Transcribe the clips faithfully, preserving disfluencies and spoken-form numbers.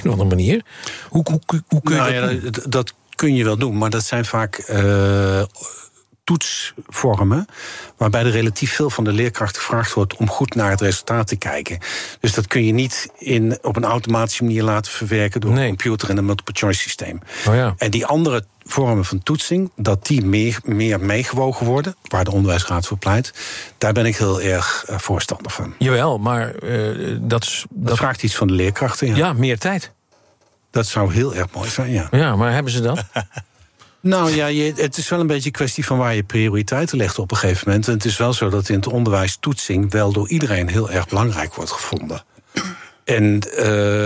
een of andere manier. Hoe, hoe, hoe, hoe kun je nou, dat ja, doen? dat, dat kun je wel doen, maar dat zijn vaak Uh, toetsvormen waarbij er relatief veel van de leerkracht gevraagd wordt om goed naar het resultaat te kijken. Dus dat kun je niet in, op een automatische manier laten verwerken door nee. een computer en een multiple choice systeem. Oh ja. En die andere vormen van toetsing, dat die meer, meer meegewogen worden, waar de onderwijsraad voor pleit, daar ben ik heel erg uh, voorstander van. Jawel, maar uh, dat, is, dat... dat vraagt iets van de leerkrachten. Ja, ja meer tijd. Dat zou heel erg mooi zijn, ja. Ja, maar hebben ze dat? Nou ja, je, het is wel een beetje een kwestie van waar je prioriteiten legt op een gegeven moment. En het is wel zo dat in het onderwijs toetsing wel door iedereen heel erg belangrijk wordt gevonden. En uh,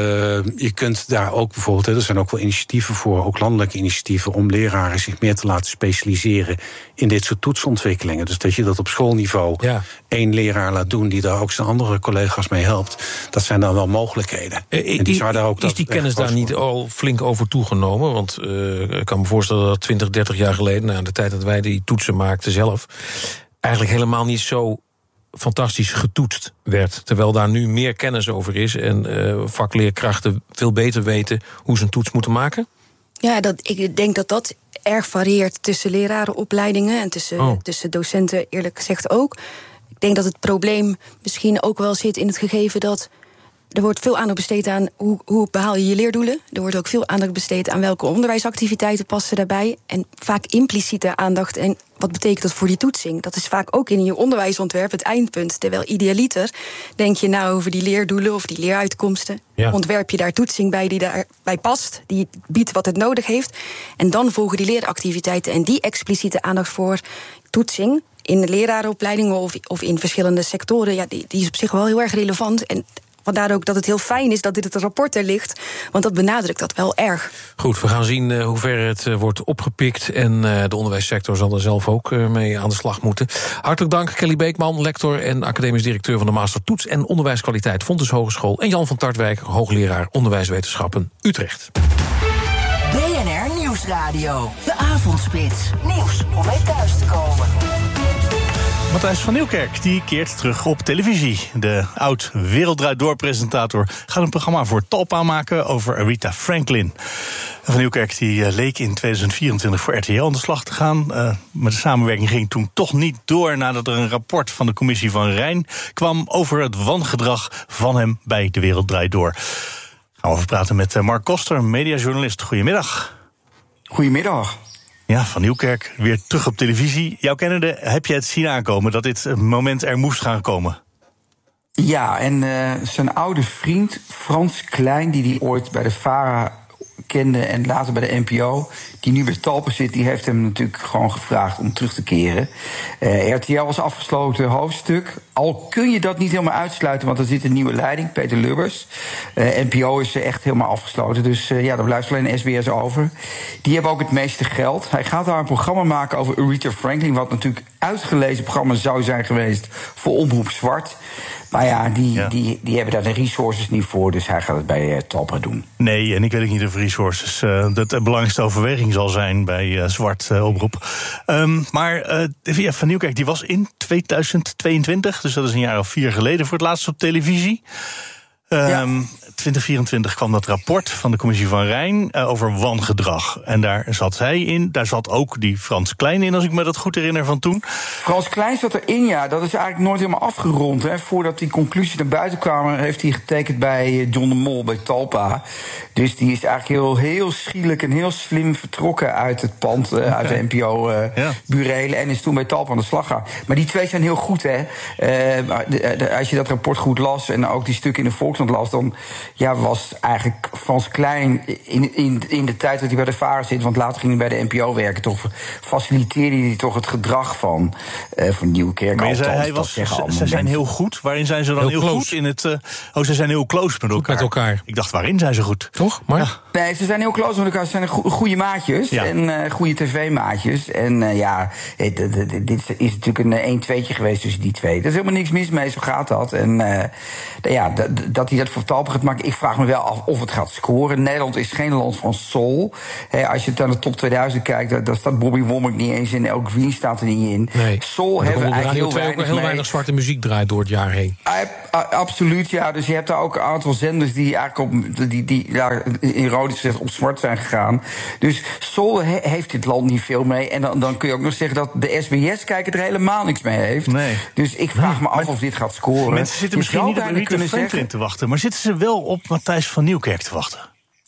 je kunt daar ook bijvoorbeeld, er zijn ook wel initiatieven voor, ook landelijke initiatieven, om leraren zich meer te laten specialiseren in dit soort toetsontwikkelingen. Dus dat je dat op schoolniveau ja. één leraar laat doen die daar ook zijn andere collega's mee helpt. Dat zijn dan wel mogelijkheden. Uh, en die zou daar ook is dat die kennis daar niet al flink over toegenomen? Want uh, ik kan me voorstellen dat twintig, dertig jaar geleden, na de tijd dat wij die toetsen maakten zelf, eigenlijk helemaal niet zo fantastisch getoetst werd. Terwijl daar nu meer kennis over is en uh, vakleerkrachten veel beter weten hoe ze een toets moeten maken? Ja, dat, ik denk dat dat erg varieert tussen lerarenopleidingen en tussen, oh. tussen docenten eerlijk gezegd ook. Ik denk dat het probleem misschien ook wel zit in het gegeven dat er wordt veel aandacht besteed aan hoe, hoe behaal je je leerdoelen. Er wordt ook veel aandacht besteed aan welke onderwijsactiviteiten passen daarbij. En vaak impliciete aandacht. En wat betekent dat voor die toetsing? Dat is vaak ook in je onderwijsontwerp het eindpunt. Terwijl idealiter denk je nou over die leerdoelen of die leeruitkomsten. Ja. Ontwerp je daar toetsing bij die daarbij past. Die biedt wat het nodig heeft. En dan volgen die leeractiviteiten. En die expliciete aandacht voor toetsing in de lerarenopleidingen of, of in verschillende sectoren, ja, die, die is op zich wel heel erg relevant. En vandaar ook dat het heel fijn is dat dit het rapport er ligt, want dat benadrukt dat wel erg. Goed, we gaan zien uh, hoe ver het uh, wordt opgepikt. En uh, de onderwijssector zal er zelf ook uh, mee aan de slag moeten. Hartelijk dank, Kelly Beekman, lector en academisch directeur van de Master Toets en Onderwijskwaliteit Fontys Hogeschool. En Jan van Tartwijk, hoogleraar Onderwijswetenschappen Utrecht. B N R Nieuwsradio, de avondspits. Nieuws om mee thuis te komen. Matthijs van Nieuwkerk die keert terug op televisie. De oud Wereld Draait Door-presentator gaat een programma voor Talpa maken over Aretha Franklin. Van Nieuwkerk die leek in tweeduizend vierentwintig voor R T L aan de slag te gaan. Uh, maar de samenwerking ging toen toch niet door nadat er een rapport van de commissie van Rijn kwam over het wangedrag van hem bij De Wereld Draait Door. Gaan we over praten met Mark Koster, mediajournalist. Goedemiddag. Goedemiddag. Ja, Van Nieuwkerk, weer terug op televisie. Jouw kennende, heb je het zien aankomen dat dit moment er moest gaan komen? Ja, en uh, zijn oude vriend Frans Klein, die hij ooit bij de VARA kende en later bij de N P O, die nu bij Talpa zit, die heeft hem natuurlijk gewoon gevraagd om terug te keren. Uh, R T L was afgesloten hoofdstuk. Al kun je dat niet helemaal uitsluiten, want er zit een nieuwe leiding, Peter Lubbers. Uh, N P O is echt helemaal afgesloten, dus uh, ja, er blijft alleen S B S over. Die hebben ook het meeste geld. Hij gaat daar een programma maken over Aretha Franklin, wat natuurlijk uitgelezen programma zou zijn geweest voor Omroep Zwart. Maar ja, die, ja. Die, die hebben daar de resources niet voor, dus hij gaat het bij uh, Talpa doen. Nee, en ik weet ook niet of resources uh, dat de belangrijkste overweging zal zijn bij uh, Zwart uh, Oproep. Um, maar uh, Van Nieuwkerk die was in tweeduizend tweeëntwintig, dus dat is een jaar of vier geleden voor het laatst op televisie. Um, ja. twintig vierentwintig kwam dat rapport van de commissie van Rijn uh, over wangedrag. En daar zat hij in, daar zat ook die Frans Klein in, als ik me dat goed herinner van toen. Frans Klein zat erin, ja. Dat is eigenlijk nooit helemaal afgerond. Hè. Voordat die conclusies naar buiten kwamen, heeft hij getekend bij John de Mol, bij Talpa. Dus die is eigenlijk heel, heel schielijk en heel slim vertrokken uit het pand, uh, uit de N P O-burelen. Uh, ja. En is toen bij Talpa aan de slag gaan. Maar die twee zijn heel goed, hè. Uh, als je dat rapport goed las en ook die stukken in de Volkskrant las, dan ja, was eigenlijk Frans Klein in, in, in de tijd dat hij bij de VARA zit, want later ging hij bij de N P O werken, toch faciliteerde hij toch het gedrag van, uh, van Nieuwkerk. Maar althans, hij was, ze, ze zijn heel goed. Waarin zijn ze dan heel, heel goed? In het, uh, oh, ze zijn heel close met elkaar. met elkaar. Ik dacht, waarin zijn ze goed? Toch? Maar? Ja. Nee, ze zijn heel close met elkaar. Ze zijn go- goede maatjes. Ja. En uh, goede tv-maatjes. En uh, ja, dit, dit, dit is natuurlijk een één-tweetje geweest tussen die twee. Er is helemaal niks mis mee, zo gaat dat. En uh, ja, dat, dat hij dat voor Talpa gaat maken, maar ik vraag me wel af of het gaat scoren. Nederland is geen land van soul. He, als je naar de top tweeduizend kijkt, daar staat Bobby Womack niet eens in. El Green staat er niet in. Nee. Soul hebben we eigenlijk heel weinig ook heel mee. weinig zwarte muziek draait door het jaar heen. Uh, uh, absoluut, ja. Dus je hebt daar ook een aantal zenders die eigenlijk op, die, die ja, ironisch gezegd op zwart zijn gegaan. Dus soul he, heeft dit land niet veel mee. En dan, dan kun je ook nog zeggen dat de S B S-kijker er helemaal niks mee heeft. Nee. Dus ik vraag me af of dit gaat scoren. Mensen zitten je misschien niet op Aretha Franklin zeggen, te wachten, maar zitten ze wel op Matthijs van Nieuwkerk te wachten?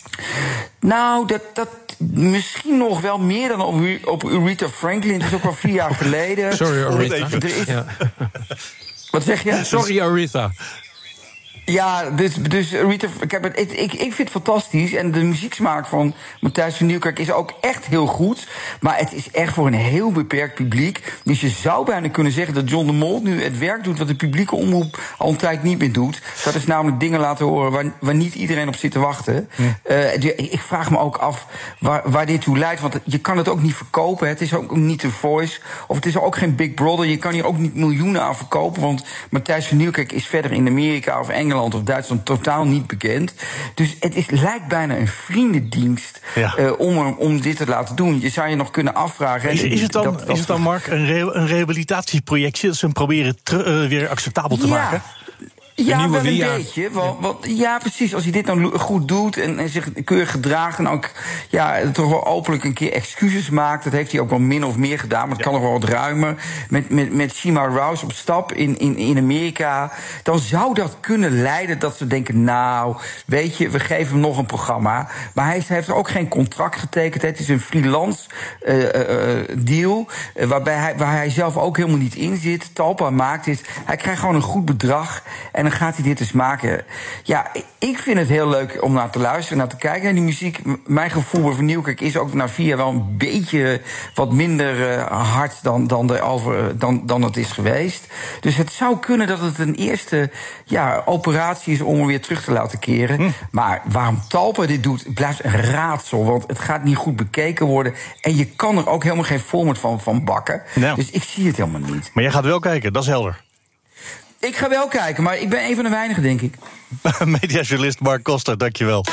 Nou, dat, dat misschien nog wel meer dan op, op Aretha Franklin. Het is ook al vier jaar geleden. Sorry, Aretha. Er is, ja. Wat zeg je? Sorry, Aretha. Ja, dus, dus Aretha, ik, heb het, ik, ik vind het fantastisch. En de muzieksmaak van Matthijs van Nieuwkerk is ook echt heel goed. Maar het is echt voor een heel beperkt publiek. Dus je zou bijna kunnen zeggen dat John de Mol nu het werk doet wat de publieke omroep al een tijd niet meer doet. Dat is namelijk dingen laten horen waar, waar niet iedereen op zit te wachten. Hm. Uh, de, ik vraag me ook af waar, waar dit toe leidt. Want je kan het ook niet verkopen. Het is ook niet The Voice. Of het is ook geen Big Brother. Je kan hier ook niet miljoenen aan verkopen. Want Matthijs van Nieuwkerk is verder in Amerika of Engeland of Duitsland totaal niet bekend. Dus het is, lijkt bijna een vriendendienst ja. uh, om, om dit te laten doen. Je zou je nog kunnen afvragen. Is, is, het, dan, dat, dat, is het dan, Mark, een, re- een rehabilitatieprojectje dat ze hem proberen ter, uh, weer acceptabel te ja. maken? Ja, wel een beetje. Want, want, ja, precies. Als hij dit nou goed doet en, en zich keurig gedraagt en ook ja, toch wel openlijk een keer excuses maakt. Dat heeft hij ook wel min of meer gedaan, maar het ja. kan nog wel wat ruimer. Met, met, met Shima Rouse op stap in, in, in Amerika. Dan zou dat kunnen leiden dat ze denken, nou, weet je, we geven hem nog een programma. Maar hij heeft ook geen contract getekend. Het is een freelance uh, uh, deal, uh, waarbij hij, waar hij zelf ook helemaal niet in zit. Talpa maakt dit. Hij krijgt gewoon een goed bedrag. En dan gaat hij dit eens maken. Ja, ik vind het heel leuk om naar te luisteren, naar te kijken. En die muziek, mijn gevoel bij Van Nieuwkerk is ook na vier jaar wel een beetje wat minder uh, hard dan, dan, de over, dan, dan het is geweest. Dus het zou kunnen dat het een eerste ja, operatie is om hem weer terug te laten keren. Hm. Maar waarom Talpa dit doet, blijft een raadsel. Want het gaat niet goed bekeken worden. En je kan er ook helemaal geen format van, van bakken. Nou. Dus ik zie het helemaal niet. Maar jij gaat wel kijken, dat is helder. Ik ga wel kijken, maar ik ben een van de weinigen, denk ik. Mediajournalist Mark Koster, dankjewel.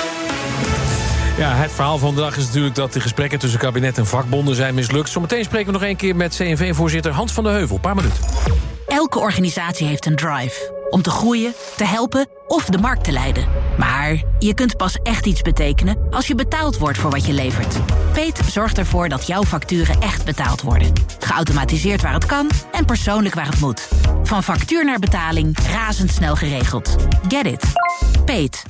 Ja, het verhaal van de dag is natuurlijk dat de gesprekken tussen kabinet en vakbonden zijn mislukt. Zometeen spreken we nog een keer met C N V-voorzitter Hans van de Heuvel. Een paar minuten. Elke organisatie heeft een drive. Om te groeien, te helpen of de markt te leiden. Maar je kunt pas echt iets betekenen als je betaald wordt voor wat je levert. Peet zorgt ervoor dat jouw facturen echt betaald worden. Geautomatiseerd waar het kan en persoonlijk waar het moet. Van factuur naar betaling, razendsnel geregeld. Get it. Peet.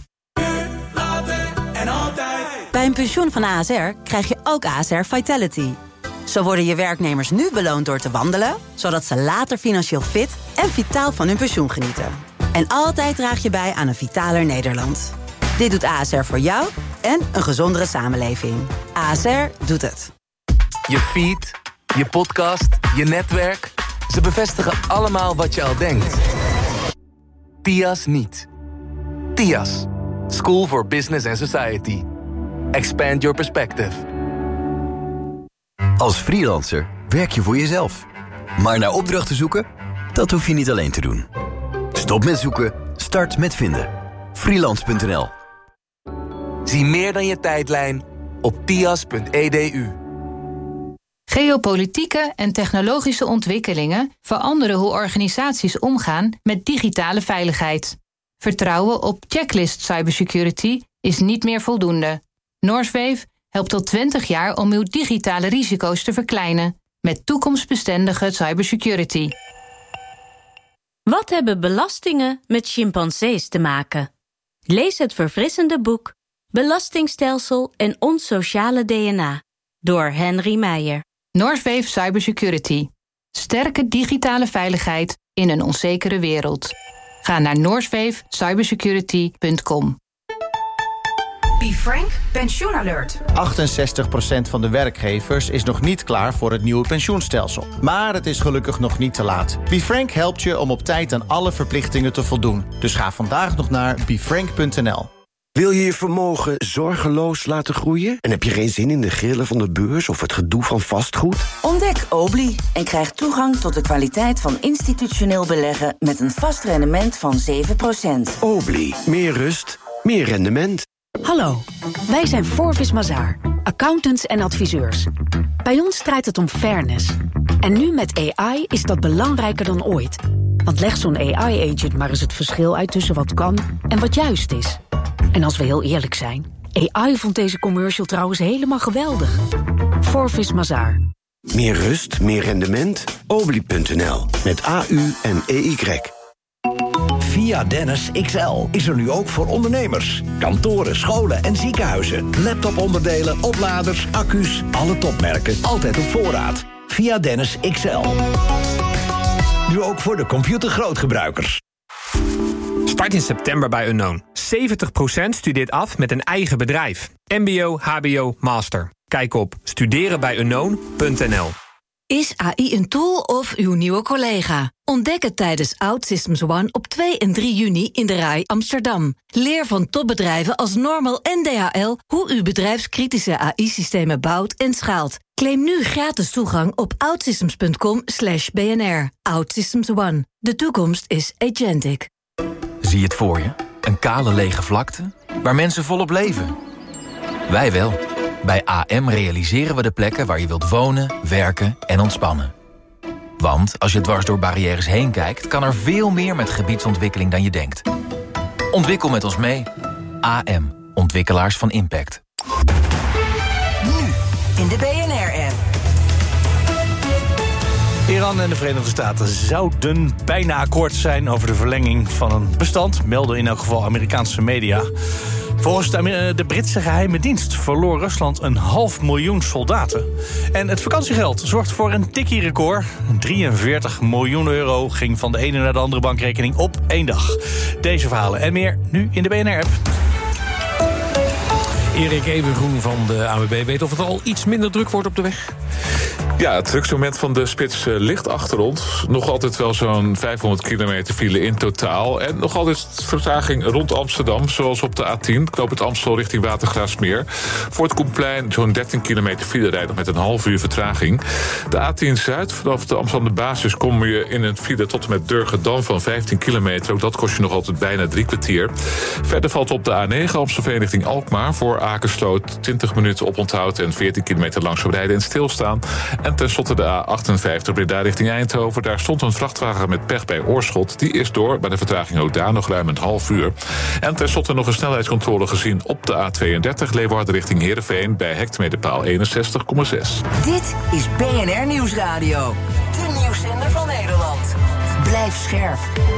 Bij een pensioen van A S R krijg je ook A S R Vitality. Zo worden je werknemers nu beloond door te wandelen, zodat ze later financieel fit en vitaal van hun pensioen genieten. En altijd draag je bij aan een vitaler Nederland. Dit doet A S R voor jou en een gezondere samenleving. A S R doet het. Je feed, je podcast, je netwerk. Ze bevestigen allemaal wat je al denkt. T I A S niet. T I A S. School for Business and Society. Expand your perspective. Als freelancer werk je voor jezelf. Maar naar opdrachten zoeken? Dat hoef je niet alleen te doen. Stop met zoeken, start met vinden. freelance punt n l. Zie meer dan je tijdlijn op tias punt e d u. Geopolitieke en technologische ontwikkelingen veranderen hoe organisaties omgaan met digitale veiligheid. Vertrouwen op checklist cybersecurity is niet meer voldoende. Norswave helpt al twintig jaar om uw digitale risico's te verkleinen met toekomstbestendige cybersecurity. Wat hebben belastingen met chimpansees te maken? Lees het verfrissende boek Belastingstelsel en ons sociale D N A door Henry Meijer. Norswave Cybersecurity. Sterke digitale veiligheid in een onzekere wereld. Ga naar norswave cybersecurity punt com. BeFrank Pensioenalert. achtenzestig procent van de werkgevers is nog niet klaar voor het nieuwe pensioenstelsel. Maar het is gelukkig nog niet te laat. BeFrank helpt je om op tijd aan alle verplichtingen te voldoen. Dus ga vandaag nog naar befrank punt n l. Wil je je vermogen zorgeloos laten groeien? En heb je geen zin in de grillen van de beurs of het gedoe van vastgoed? Ontdek Obli en krijg toegang tot de kwaliteit van institutioneel beleggen met een vast rendement van zeven procent. Obli, meer rust, meer rendement. Hallo, wij zijn Forvis Mazars, accountants en adviseurs. Bij ons draait het om fairness. En nu met A I is dat belangrijker dan ooit. Want leg zo'n A I-agent maar eens het verschil uit tussen wat kan en wat juist is. En als we heel eerlijk zijn, A I vond deze commercial trouwens helemaal geweldig. Forvis Mazars. Meer rust, meer rendement. Obli punt n l met A U en E Y. Via Dennis X L is er nu ook voor ondernemers. Kantoren, scholen en ziekenhuizen. Laptoponderdelen, opladers, accu's, alle topmerken. Altijd op voorraad. Via Dennis X L. Nu ook voor de computergrootgebruikers. Start in september bij Unknown. zeventig procent studeert af met een eigen bedrijf. M B O, H B O, Master. Kijk op studeren bij unknown punt n l. Is A I een tool of uw nieuwe collega? Ontdek het tijdens OutSystems One op twee en drie juni in de R A I Amsterdam. Leer van topbedrijven als Normal en D H L hoe u bedrijfskritische A I-systemen bouwt en schaalt. Claim nu gratis toegang op outsystems punt com slash B N R. OutSystems One. De toekomst is agentic. Zie je het voor je? Een kale lege vlakte waar mensen volop leven. Wij wel. Bij A M realiseren we de plekken waar je wilt wonen, werken en ontspannen. Want als je dwars door barrières heen kijkt, kan er veel meer met gebiedsontwikkeling dan je denkt. Ontwikkel met ons mee. A M. Ontwikkelaars van impact. Nu in de B N R-app. Iran en de Verenigde Staten zouden bijna akkoord zijn over de verlenging van een bestand, melden in elk geval Amerikaanse media. Volgens de, de Britse geheime dienst verloor Rusland een half miljoen soldaten. En het vakantiegeld zorgt voor een tikkie record. drieënveertig miljoen euro ging van de ene naar de andere bankrekening op één dag. Deze verhalen en meer nu in de B N R-app. Erik Evengroen van de A N W B weet of het al iets minder druk wordt op de weg. Ja, het drukste moment van de spits uh, ligt achter ons. Nog altijd wel zo'n vijfhonderd kilometer file in totaal. En nog altijd vertraging rond Amsterdam, zoals op de A tien. Knoop het Amstel richting Watergraafsmeer. Voor het Koenplein zo'n dertien kilometer file rijden met een half uur vertraging. De A tien Zuid, vanaf de Amsterdam basis kom je in een file tot en met Durgerdam van vijftien kilometer. Ook dat kost je nog altijd bijna drie kwartier. Verder valt op de A negen Amstelveen richting Alkmaar. Voor Akersloot twintig minuten oponthoud en veertien kilometer langzaam rijden en stilstaan. En tenslotte de A achtenvijftig Breda richting Eindhoven. Daar stond een vrachtwagen met pech bij Oorschot. Die is door, bij de vertraging ook daar nog ruim een half uur. En tenslotte nog een snelheidscontrole gezien op de A tweeëndertig Leeuwarden richting Heerenveen bij hectometerpaal eenenzestig komma zes. Dit is B N R Nieuwsradio. De nieuwszender van Nederland. Blijf scherp.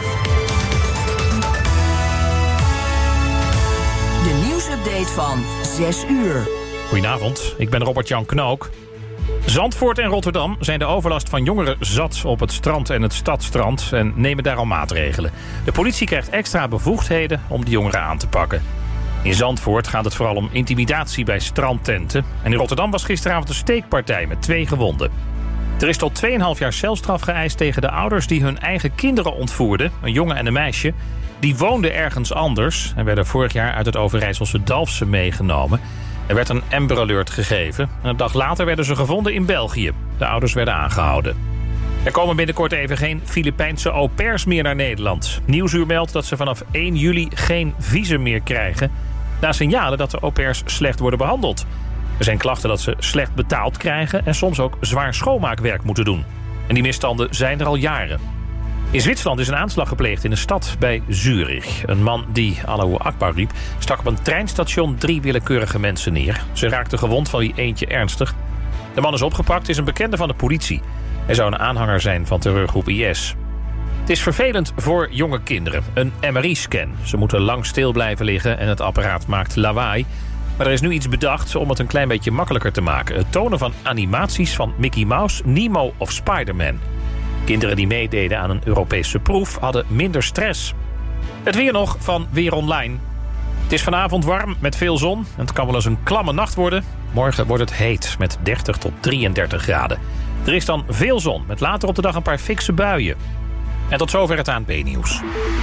De nieuwsupdate van zes uur. Goedenavond, ik ben Robert-Jan Knook. Zandvoort en Rotterdam zijn de overlast van jongeren zat op het strand en het stadstrand en nemen daar al maatregelen. De politie krijgt extra bevoegdheden om die jongeren aan te pakken. In Zandvoort gaat het vooral om intimidatie bij strandtenten. En in Rotterdam was gisteravond een steekpartij met twee gewonden. Er is tot twee komma vijf jaar celstraf geëist tegen de ouders die hun eigen kinderen ontvoerden, een jongen en een meisje. Die woonden ergens anders en werden vorig jaar uit het Overijsselse Dalfsen meegenomen. Er werd een Amber Alert gegeven en een dag later werden ze gevonden in België. De ouders werden aangehouden. Er komen binnenkort even geen Filipijnse au pairs meer naar Nederland. Nieuwsuur meldt dat ze vanaf één juli geen visum meer krijgen, na signalen dat de au pairs slecht worden behandeld. Er zijn klachten dat ze slecht betaald krijgen en soms ook zwaar schoonmaakwerk moeten doen. En die misstanden zijn er al jaren. In Zwitserland is een aanslag gepleegd in een stad bij Zurich. Een man die Allahu Akbar riep, stak op een treinstation drie willekeurige mensen neer. Ze raakten gewond, van wie eentje ernstig. De man is opgepakt, is een bekende van de politie. Hij zou een aanhanger zijn van terreurgroep I S. Het is vervelend voor jonge kinderen. Een M R I-scan. Ze moeten lang stil blijven liggen en het apparaat maakt lawaai. Maar er is nu iets bedacht om het een klein beetje makkelijker te maken. Het tonen van animaties van Mickey Mouse, Nemo of Spider-Man. Kinderen die meededen aan een Europese proef hadden minder stress. Het weer nog van Weer Online. Het is vanavond warm met veel zon. En het kan wel eens een klamme nacht worden. Morgen wordt het heet met dertig tot drieëndertig graden. Er is dan veel zon met later op de dag een paar fikse buien. En tot zover het A N P-nieuws.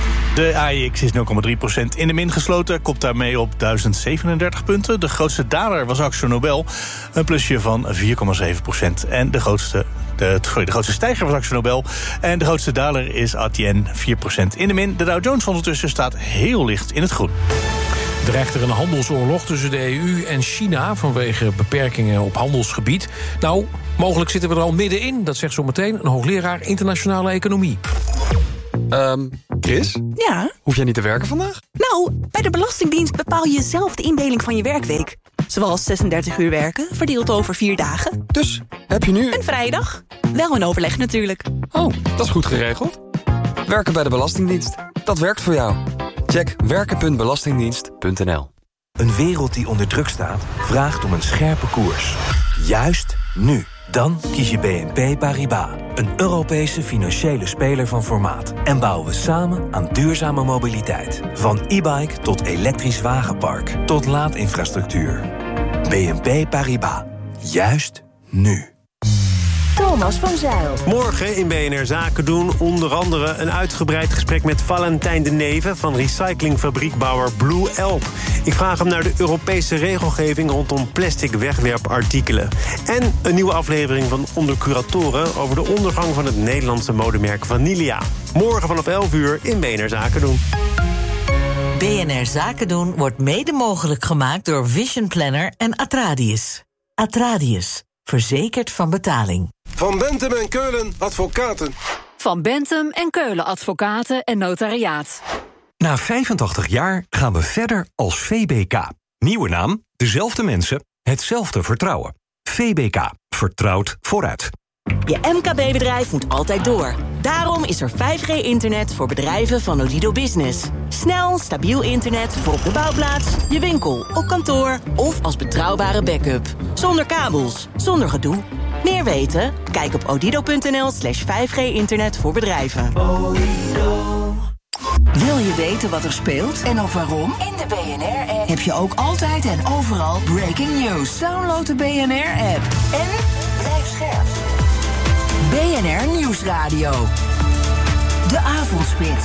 De A E X is nul komma drie procent in de min gesloten. Komt daarmee op duizend zevenendertig punten. De grootste daler was AkzoNobel. Een plusje van vier komma zeven procent. En de grootste, de, sorry, de grootste stijger was AkzoNobel. En de grootste daler is Adyen, vier procent in de min. De Dow Jones ondertussen staat heel licht in het groen. Dreigt er een handelsoorlog tussen de E U en China vanwege beperkingen op handelsgebied? Nou, mogelijk zitten we er al middenin. Dat zegt zometeen een hoogleraar internationale economie. Um, Chris? Ja? Hoef jij niet te werken vandaag? Nou, bij de Belastingdienst bepaal je zelf de indeling van je werkweek. Zoals zesendertig uur werken, verdeeld over vier dagen. Dus, heb je nu... Een vrijdag. Wel een overleg natuurlijk. Oh, dat is goed geregeld. Werken bij de Belastingdienst. Dat werkt voor jou. Check werken punt belastingdienst punt n l. Een wereld die onder druk staat, vraagt om een scherpe koers. Juist nu. Dan kies je B N P Paribas, een Europese financiële speler van formaat. En bouwen we samen aan duurzame mobiliteit. Van e-bike tot elektrisch wagenpark, tot laadinfrastructuur. B N P Paribas. Juist nu. Thomas van Zijl. Morgen in B N R Zaken doen onder andere een uitgebreid gesprek met Valentijn de Neve van recyclingfabriekbouwer Blue Elp. Ik vraag hem naar de Europese regelgeving rondom plastic wegwerpartikelen. En een nieuwe aflevering van Onder Curatoren over de ondergang van het Nederlandse modemerk Vanillia. Morgen vanaf elf uur in B N R Zaken doen. B N R Zaken doen wordt mede mogelijk gemaakt door Vision Planner en Atradius. Atradius. Verzekerd van betaling. Van Bentem en Keulen Advocaten. Van Bentem en Keulen Advocaten en Notariaat. Na vijfentachtig jaar gaan we verder als V B K. Nieuwe naam, dezelfde mensen, hetzelfde vertrouwen. V B K. Vertrouwd vooruit. Je M K B-bedrijf moet altijd door. Daarom is er vijf G internet voor bedrijven van Odido Business. Snel, stabiel internet voor op de bouwplaats, je winkel, op kantoor of als betrouwbare backup. Zonder kabels, zonder gedoe. Meer weten? Kijk op odido.nl slash 5G internet voor bedrijven. Wil je weten wat er speelt en ook waarom? In de B N R-app heb je ook altijd en overal breaking news. Download de B N R-app en blijf scherp. B N R Nieuwsradio. De Avondspits.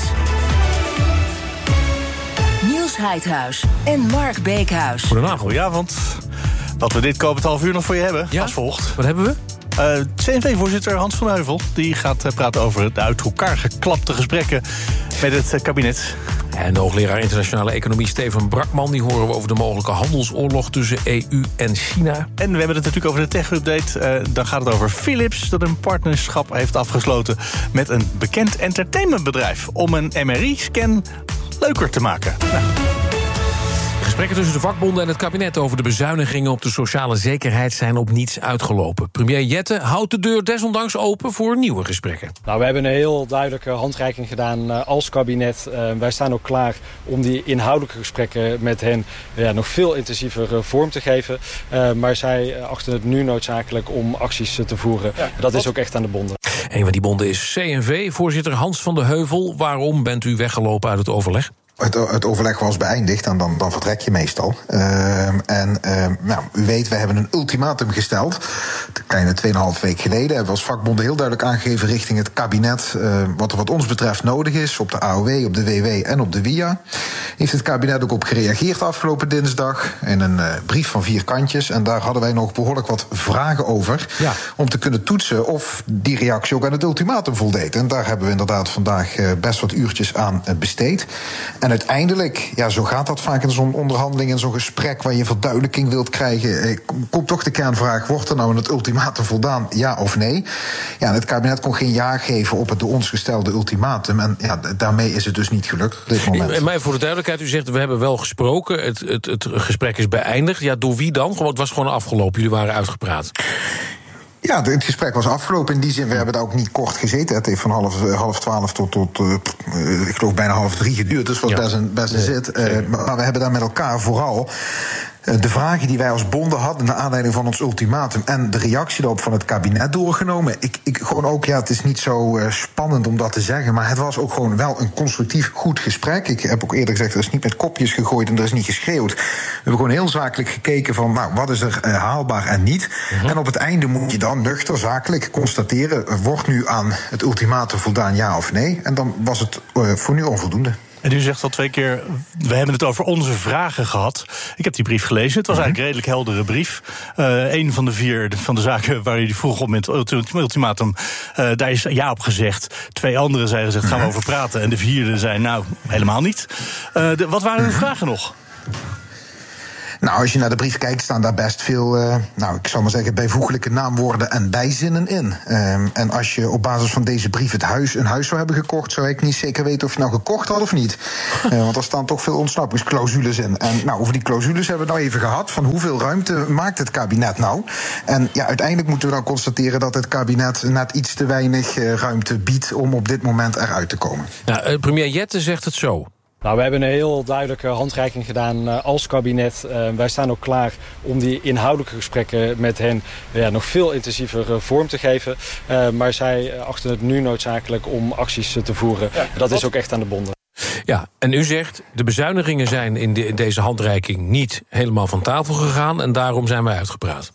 Niels Heidhuis en Mark Beekhuis. Goedenavond. Goedenavond. Dat we dit komend half uur nog voor je hebben, ja? als volgt. Wat hebben we? Uh, C N V-voorzitter Hans van Heuvel die gaat uh, praten over de uit elkaar geklapte gesprekken met het uh, kabinet. En de hoogleraar internationale economie Steven Brakman, die horen we over de mogelijke handelsoorlog tussen E U en China. En we hebben het natuurlijk over de tech-update. Uh, dan gaat het over Philips, dat een partnerschap heeft afgesloten met een bekend entertainmentbedrijf om een M R I-scan leuker te maken. Nou. Gesprekken tussen de vakbonden en het kabinet over de bezuinigingen op de sociale zekerheid zijn op niets uitgelopen. Premier Jette houdt de deur desondanks open voor nieuwe gesprekken. Nou, we hebben een heel duidelijke handreiking gedaan uh, als kabinet. Uh, wij staan ook klaar om die inhoudelijke gesprekken met hen ja, nog veel intensiever uh, vorm te geven. Uh, maar zij achten het nu noodzakelijk om acties uh, te voeren. Ja, dat wat? is ook echt aan de bonden. Een van die bonden is C N V. Voorzitter Hans van de Heuvel, waarom bent u weggelopen uit het overleg? Het, het overleg was beëindigd en dan, dan vertrek je meestal. Uh, en uh, nou, u weet, we hebben een ultimatum gesteld. Een kleine tweeënhalf week geleden hebben we als vakbonden heel duidelijk aangegeven richting het kabinet uh, wat er wat ons betreft nodig is op de A O W, op de W W en op de W I A. Heeft het kabinet ook op gereageerd afgelopen dinsdag in een uh, brief van vier kantjes. En daar hadden wij nog behoorlijk wat vragen over. Ja. Om te kunnen toetsen of die reactie ook aan het ultimatum voldeed. En daar hebben we inderdaad vandaag uh, best wat uurtjes aan uh, besteed. En uiteindelijk, ja, zo gaat dat vaak in zo'n onderhandeling, in zo'n gesprek waar je verduidelijking wilt krijgen, eh, komt toch de kernvraag: wordt er nou aan het ultimatum voldaan, ja of nee? Ja, en het kabinet kon geen ja geven op het door ons gestelde ultimatum. En ja, daarmee is het dus niet gelukt op dit moment. Maar voor de duidelijkheid, u zegt, we hebben wel gesproken, het, het, het gesprek is beëindigd. Ja, door wie dan? Gewoon, het was gewoon afgelopen, jullie waren uitgepraat. Ja, het gesprek was afgelopen. In die zin, we hebben daar ook niet kort gezeten. Het heeft van half, half twaalf tot, tot uh, ik geloof bijna half drie geduurd. Dus het was ja. best een, best een zit. Uh, maar we hebben daar met elkaar vooral de vragen die wij als bonden hadden naar aanleiding van ons ultimatum en de reactie daarop van het kabinet doorgenomen. Ik, ik gewoon ook, ja, het is niet zo uh, spannend om dat te zeggen, maar het was ook gewoon wel een constructief goed gesprek. Ik heb ook eerder gezegd, er is niet met kopjes gegooid en er is niet geschreeuwd. We hebben gewoon heel zakelijk gekeken van, nou, wat is er uh, haalbaar en niet. Uh-huh. En op het einde moet je dan nuchter zakelijk constateren, wordt nu aan het ultimatum voldaan, ja of nee? En dan was het uh, voor nu onvoldoende. En u zegt al twee keer, we hebben het over onze vragen gehad. Ik heb die brief gelezen, het was eigenlijk een redelijk heldere brief. Uh, een van de vier van de zaken waar jullie vroeg op met het ultimatum, uh, daar is ja op gezegd. Twee andere zijn gezegd, gaan we over praten. En de vierde zei, nou, helemaal niet. Uh, de, wat waren uw vragen nog? Nou, als je naar de brief kijkt, staan daar best veel, uh, nou, ik zal maar zeggen, bijvoeglijke naamwoorden en bijzinnen in. Um, en als je op basis van deze brief het huis, een huis zou hebben gekocht, zou ik niet zeker weten of je nou gekocht had of niet. Uh, want er staan toch veel ontsnappingsclausules in. En nou, over die clausules hebben we het nou even gehad, van hoeveel ruimte maakt het kabinet nou? En ja, uiteindelijk moeten we dan constateren dat het kabinet net iets te weinig uh, ruimte biedt om op dit moment eruit te komen. Ja, uh, premier Jette zegt het zo. Nou, we hebben een heel duidelijke handreiking gedaan uh, als kabinet. Uh, wij staan ook klaar om die inhoudelijke gesprekken met hen uh, ja, nog veel intensiever uh, vorm te geven. Uh, maar zij achten het nu noodzakelijk om acties uh, te voeren. Ja, dat wat? is ook echt aan de bonden. Ja, en u zegt, de bezuinigingen zijn in, de, in deze handreiking niet helemaal van tafel gegaan en daarom zijn wij uitgepraat.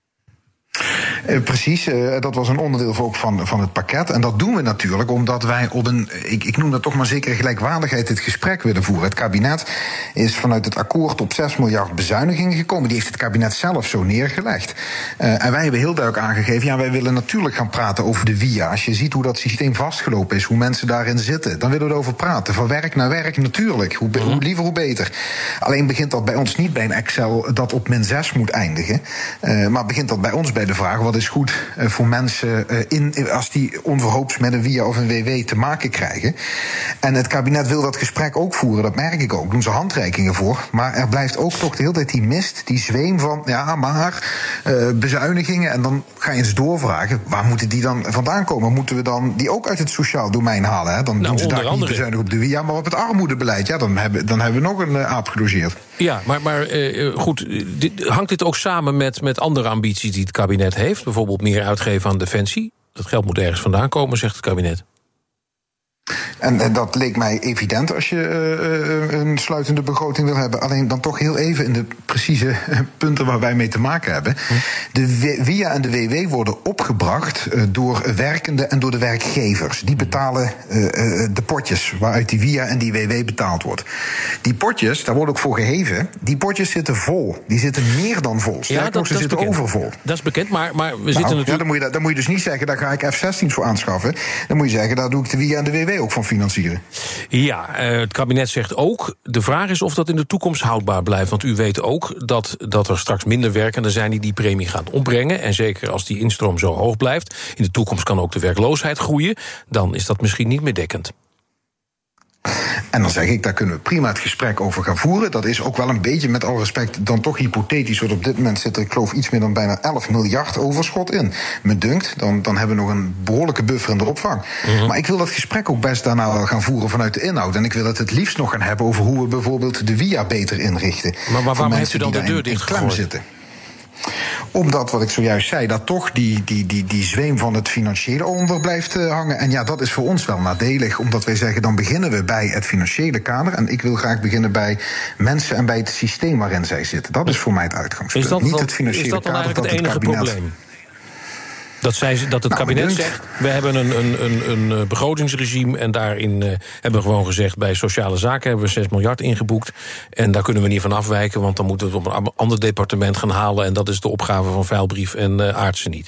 Uh, precies, uh, dat was een onderdeel ook van, van het pakket. En dat doen we natuurlijk omdat wij op een, ik, ik noem dat toch maar zekere gelijkwaardigheid, het gesprek willen voeren. Het kabinet is vanuit het akkoord op zes miljard bezuinigingen gekomen. Die heeft het kabinet zelf zo neergelegd. Uh, en wij hebben heel duidelijk aangegeven, ja, wij willen natuurlijk gaan praten over de W I A. Als je ziet hoe dat systeem vastgelopen is, hoe mensen daarin zitten, dan willen we erover praten. Van werk naar werk natuurlijk, hoe, hoe liever hoe beter. Alleen begint dat bij ons niet bij een Excel dat op min zes moet eindigen. Uh, maar begint dat bij ons bij de vraag, wat is goed uh, voor mensen uh, in, als die onverhoops met een W I A of een W W te maken krijgen. En het kabinet wil dat gesprek ook voeren, dat merk ik ook. Doen ze handreikingen voor. Maar er blijft ook toch de hele tijd die mist, die zweem van, ja, maar uh, bezuinigingen. En dan ga je eens doorvragen, waar moeten die dan vandaan komen? Moeten we dan die ook uit het sociaal domein halen? Hè? Dan nou, doen ze daar andere... niet bezuinigen op de W I A, maar op het armoedebeleid. Ja, dan hebben, dan hebben we nog een uh, aap gelogeerd. Ja, maar, maar uh, goed, dit, hangt dit ook samen met, met andere ambities die het kabinet heeft? Bijvoorbeeld meer uitgeven aan defensie. Dat geld moet ergens vandaan komen, zegt het kabinet. En, en dat leek mij evident als je uh, een sluitende begroting wil hebben. Alleen dan toch heel even in de precieze uh, punten waar wij mee te maken hebben. De W I A en de W W worden opgebracht uh, door werkenden en door de werkgevers. Die betalen uh, uh, de potjes waaruit die W I A en die W W betaald wordt. Die potjes, daar wordt ook voor geheven, die potjes zitten vol. Die zitten meer dan vol. Sterker nog, ze zitten overvol. Dat is bekend, maar, maar we nou, zitten natuurlijk... Ja, dan, moet je, dan moet je dus niet zeggen, daar ga ik F zestien's voor aanschaffen. Dan moet je zeggen, daar doe ik de W I A en de W W ook van financieren. Ja, het kabinet zegt ook, de vraag is of dat in de toekomst houdbaar blijft. Want u weet ook dat, dat er straks minder werkenden zijn die die premie gaan opbrengen. En zeker als die instroom zo hoog blijft, in de toekomst kan ook de werkloosheid groeien. Dan is dat misschien niet meer dekkend. En dan zeg ik, daar kunnen we prima het gesprek over gaan voeren. Dat is ook wel een beetje, met alle respect, dan toch hypothetisch. Want op dit moment zit er, ik geloof, iets meer dan bijna elf miljard overschot in. Me dunkt, dan, dan hebben we nog een behoorlijke buffer in de opvang. Uh-huh. Maar ik wil dat gesprek ook best daarna wel gaan voeren vanuit de inhoud. En ik wil het het liefst nog gaan hebben over hoe we bijvoorbeeld de W I A beter inrichten. Maar, maar waarom heeft u dan de deur dichtgegooid? Zitten. Omdat, wat ik zojuist zei, dat toch die, die, die, die zweem van het financiële onder blijft uh, hangen. En ja, dat is voor ons wel nadelig, omdat wij zeggen, dan beginnen we bij het financiële kader. En ik wil graag beginnen bij mensen en bij het systeem waarin zij zitten. Dat is voor mij het uitgangspunt. Is dat Niet dan, het financiële is dat dan kader, eigenlijk het enige kabinet... probleem? Dat, zij, dat het nou, kabinet zegt, we hebben een, een, een, een begrotingsregime... en daarin uh, hebben we gewoon gezegd, bij sociale zaken hebben we zes miljard ingeboekt. En daar kunnen we niet van afwijken, want dan moeten we het op een ander departement gaan halen. En dat is de opgave van Veilbrief en uh, Aartsen niet.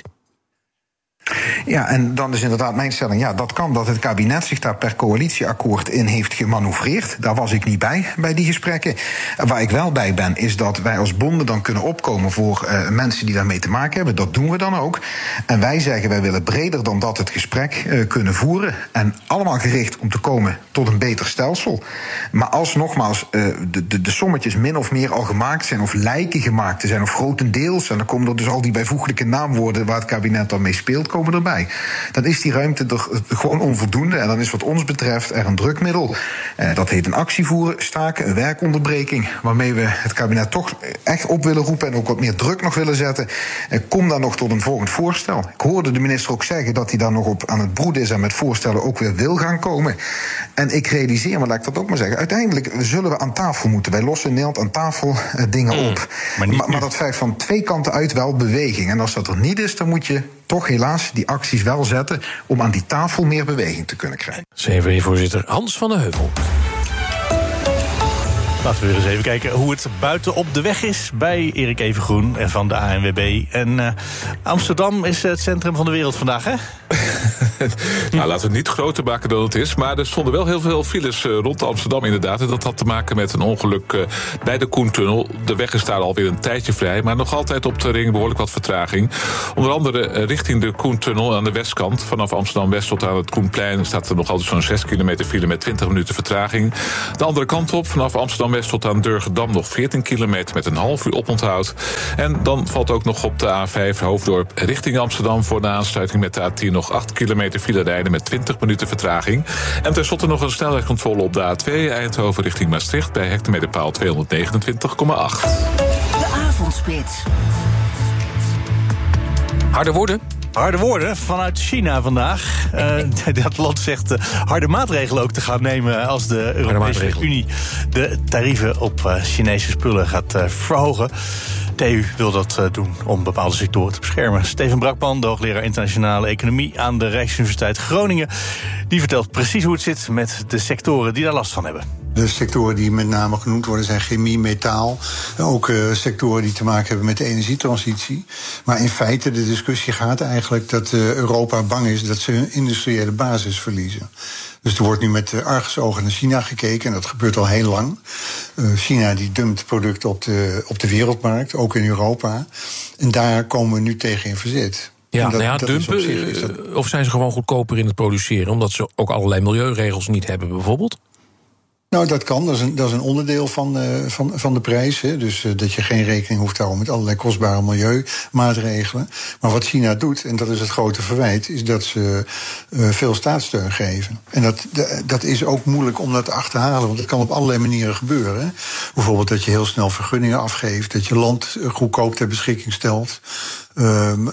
Ja, en dan is inderdaad mijn stelling, ja, dat kan dat het kabinet zich daar per coalitieakkoord in heeft gemanoeuvreerd. Daar was ik niet bij, bij die gesprekken. Waar ik wel bij ben, is dat wij als bonden dan kunnen opkomen voor uh, mensen die daarmee te maken hebben. Dat doen we dan ook. En wij zeggen, wij willen breder dan dat het gesprek uh, kunnen voeren. En allemaal gericht om te komen tot een beter stelsel. Maar als nogmaals uh, de, de, de sommetjes min of meer al gemaakt zijn, of lijken gemaakt te zijn, of grotendeels, en dan komen er dus al die bijvoeglijke naamwoorden waar het kabinet dan mee speelt, komen erbij. Dan is die ruimte er gewoon onvoldoende. En dan is wat ons betreft er een drukmiddel. Eh, dat heet een actie voeren, staken, een werkonderbreking. Waarmee we het kabinet toch echt op willen roepen en ook wat meer druk nog willen zetten. Eh, kom dan nog tot een volgend voorstel. Ik hoorde de minister ook zeggen dat hij daar nog op aan het broeden is en met voorstellen ook weer wil gaan komen. En ik realiseer me, laat ik dat ook maar zeggen, uiteindelijk zullen we aan tafel moeten. Wij lossen in Nederland aan tafel eh, dingen mm, op. Maar, maar, maar dat vergt van twee kanten uit wel beweging. En als dat er niet is, dan moet je toch helaas die acties wel zetten om aan die tafel meer beweging te kunnen krijgen. C N V-voorzitter Hans van de Heuvel. Laten we weer eens even kijken hoe het buiten op de weg is bij Erik Evengroen van de A N W B. En uh, Amsterdam is het centrum van de wereld vandaag, hè? Nou, laten we het niet groter maken dan het is. Maar er stonden wel heel veel files uh, rond Amsterdam inderdaad. En dat had te maken met een ongeluk uh, bij de Koentunnel. De weg is daar alweer een tijdje vrij. Maar nog altijd op de ring behoorlijk wat vertraging. Onder andere uh, richting de Koentunnel aan de westkant. Vanaf Amsterdam-West tot aan het Koenplein staat er nog altijd zo'n zes kilometer file met twintig minuten vertraging. De andere kant op, vanaf Amsterdam-West tot aan Durgedam nog veertien kilometer met een half uur oponthoud. En dan valt ook nog op de A vijf Hoofddorp richting Amsterdam voor de aansluiting met de A tien nog acht kilometer file rijden met twintig minuten vertraging. En tenslotte nog een snelheidscontrole op de A twee Eindhoven richting Maastricht bij hectometerpaal tweehonderdnegenentwintig komma acht. De avondspits. Harde woorden. Harde woorden vanuit China vandaag. Uh, dat land zegt uh, harde maatregelen ook te gaan nemen als de Europese Unie de tarieven op uh, Chinese spullen gaat uh, verhogen. De E U wil dat uh, doen om bepaalde sectoren te beschermen. Steven Brakman, de hoogleraar internationale economie aan de Rijksuniversiteit Groningen, die vertelt precies hoe het zit met de sectoren die daar last van hebben. De sectoren die met name genoemd worden zijn chemie, metaal. Ook uh, sectoren die te maken hebben met de energietransitie. Maar in feite, de discussie gaat eigenlijk dat uh, Europa bang is dat ze hun industriële basis verliezen. Dus er wordt nu met argusogen naar China gekeken, en dat gebeurt al heel lang. Uh, China die dumpt producten op de, op de wereldmarkt, ook in Europa. En daar komen we nu tegen in verzet. Ja, dat, nou ja, dumpen, zich, is dat... of zijn ze gewoon goedkoper in het produceren, omdat ze ook allerlei milieuregels niet hebben bijvoorbeeld? Nou, dat kan. Dat is een, dat is een onderdeel van, uh, van, van de prijs. Hè. Dus uh, dat je geen rekening hoeft te houden met allerlei kostbare milieumaatregelen. Maar wat China doet, en dat is het grote verwijt, is dat ze uh, veel staatssteun geven. En dat, dat is ook moeilijk om dat te achterhalen, want het kan op allerlei manieren gebeuren. Hè. Bijvoorbeeld dat je heel snel vergunningen afgeeft, dat je land goedkoop ter beschikking stelt. Um,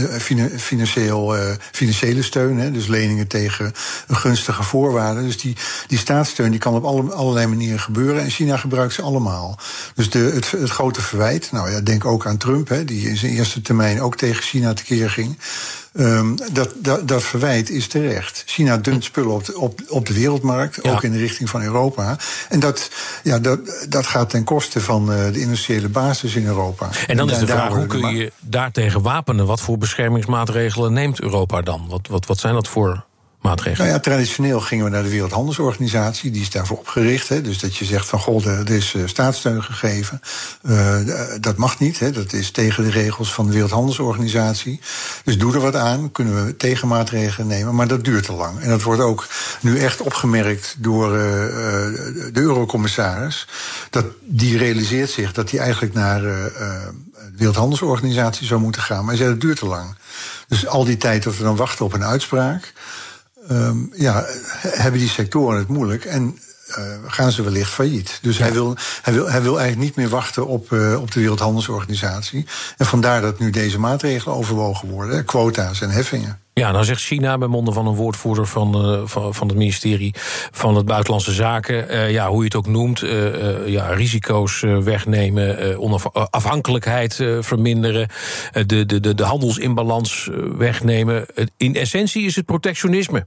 financieel, uh, financiële steun, hè, dus leningen tegen gunstige voorwaarden. Dus die, die staatssteun die kan op alle, allerlei manieren gebeuren. En China gebruikt ze allemaal. Dus de, het, het grote verwijt, nou ja, denk ook aan Trump, hè, die in zijn eerste termijn ook tegen China tekeer ging. Um, dat, dat, dat verwijt is terecht. China dumpt spullen op de, op, op de wereldmarkt, ja. Ook in de richting van Europa. En dat, ja, dat, dat gaat ten koste van uh, de industriële basis in Europa. En dan en is de vraag, hoe kun ma- je daartegen wapenen? Wat voor beschermingsmaatregelen neemt Europa dan? Wat, wat, wat zijn dat voor maatregelen? Nou ja, traditioneel gingen we naar de Wereldhandelsorganisatie. Die is daarvoor opgericht. Hè. Dus dat je zegt van, goh, er is uh, staatssteun gegeven. Uh, dat mag niet. Hè. Dat is tegen de regels van de Wereldhandelsorganisatie. Dus doe er wat aan. Kunnen we tegenmaatregelen nemen. Maar dat duurt te lang. En dat wordt ook nu echt opgemerkt door uh, de eurocommissaris. Dat die realiseert zich dat hij eigenlijk naar uh, de Wereldhandelsorganisatie zou moeten gaan. Maar hij zei, dat duurt te lang. Dus al die tijd dat we dan wachten op een uitspraak, Um, ja, hebben die sectoren het moeilijk en uh, gaan ze wellicht failliet. Dus ja. hij, wil, hij, wil, hij wil eigenlijk niet meer wachten op, uh, op de Wereldhandelsorganisatie. En vandaar dat nu deze maatregelen overwogen worden, quota's en heffingen. Ja, nou zegt China bij monden van een woordvoerder van, uh, van, van het ministerie van het Buitenlandse Zaken, uh, ja, hoe je het ook noemt, uh, uh, ja, risico's uh, wegnemen, uh, onafhankelijkheid uh, verminderen, uh, de, de, de, de handelsinbalans uh, wegnemen. Uh, in essentie is het protectionisme.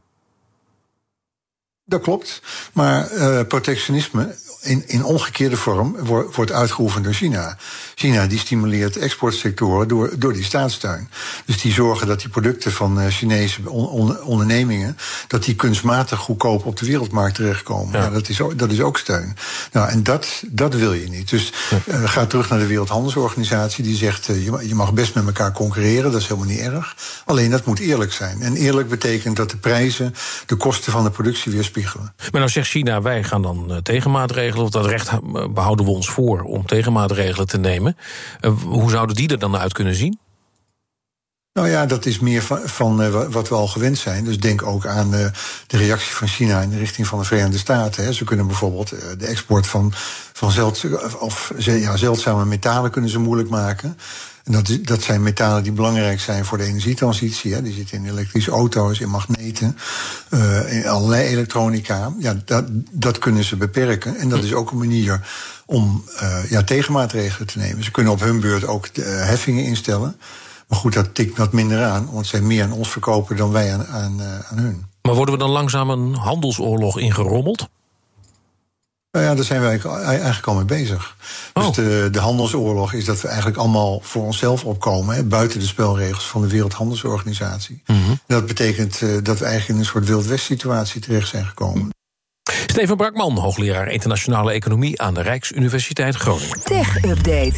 Dat klopt, maar uh, protectionisme in, in omgekeerde vorm wordt, wordt uitgeoefend door China. China die stimuleert exportsectoren door, door die staatssteun. Dus die zorgen dat die producten van uh, Chinese on, on, ondernemingen, dat die kunstmatig goedkoop op de wereldmarkt terechtkomen. Ja. Ja, dat, is ook, dat is ook steun. Nou, en dat, dat wil je niet. Dus uh, ga terug naar de Wereldhandelsorganisatie, die zegt uh, je, je mag best met elkaar concurreren, dat is helemaal niet erg. Alleen dat moet eerlijk zijn. En eerlijk betekent dat de prijzen de kosten van de productie weerspiegelen. Maar nou zegt China, wij gaan dan uh, tegenmaatregelen, of dat recht behouden we ons voor om tegenmaatregelen te nemen. Uh, hoe zouden die er dan uit kunnen zien? Nou ja, dat is meer van, van uh, wat we al gewend zijn. Dus denk ook aan uh, de reactie van China in de richting van de Verenigde Staten. Hè. Ze kunnen bijvoorbeeld uh, de export van, van zeld, of, ja, zeldzame metalen kunnen ze moeilijk maken. En dat, dat zijn metalen die belangrijk zijn voor de energietransitie. Hè. Die zitten in elektrische auto's, in magneten, uh, in allerlei elektronica. Ja, dat, dat kunnen ze beperken. En dat is ook een manier om uh, ja, tegenmaatregelen te nemen. Ze kunnen op hun beurt ook de, uh, heffingen instellen. Maar goed, dat tikt wat minder aan, want zij meer aan ons verkopen dan wij aan, aan, uh, aan hun. Maar worden we dan langzaam een handelsoorlog ingerommeld? Nou ja, daar zijn we eigenlijk, eigenlijk al mee bezig. Oh. Dus de, de handelsoorlog is dat we eigenlijk allemaal voor onszelf opkomen, hè, buiten de spelregels van de Wereldhandelsorganisatie. Mm-hmm. Dat betekent uh, dat we eigenlijk in een soort Wild West situatie terecht zijn gekomen. Steven Brakman, hoogleraar internationale economie aan de Rijksuniversiteit Groningen. Tech Update.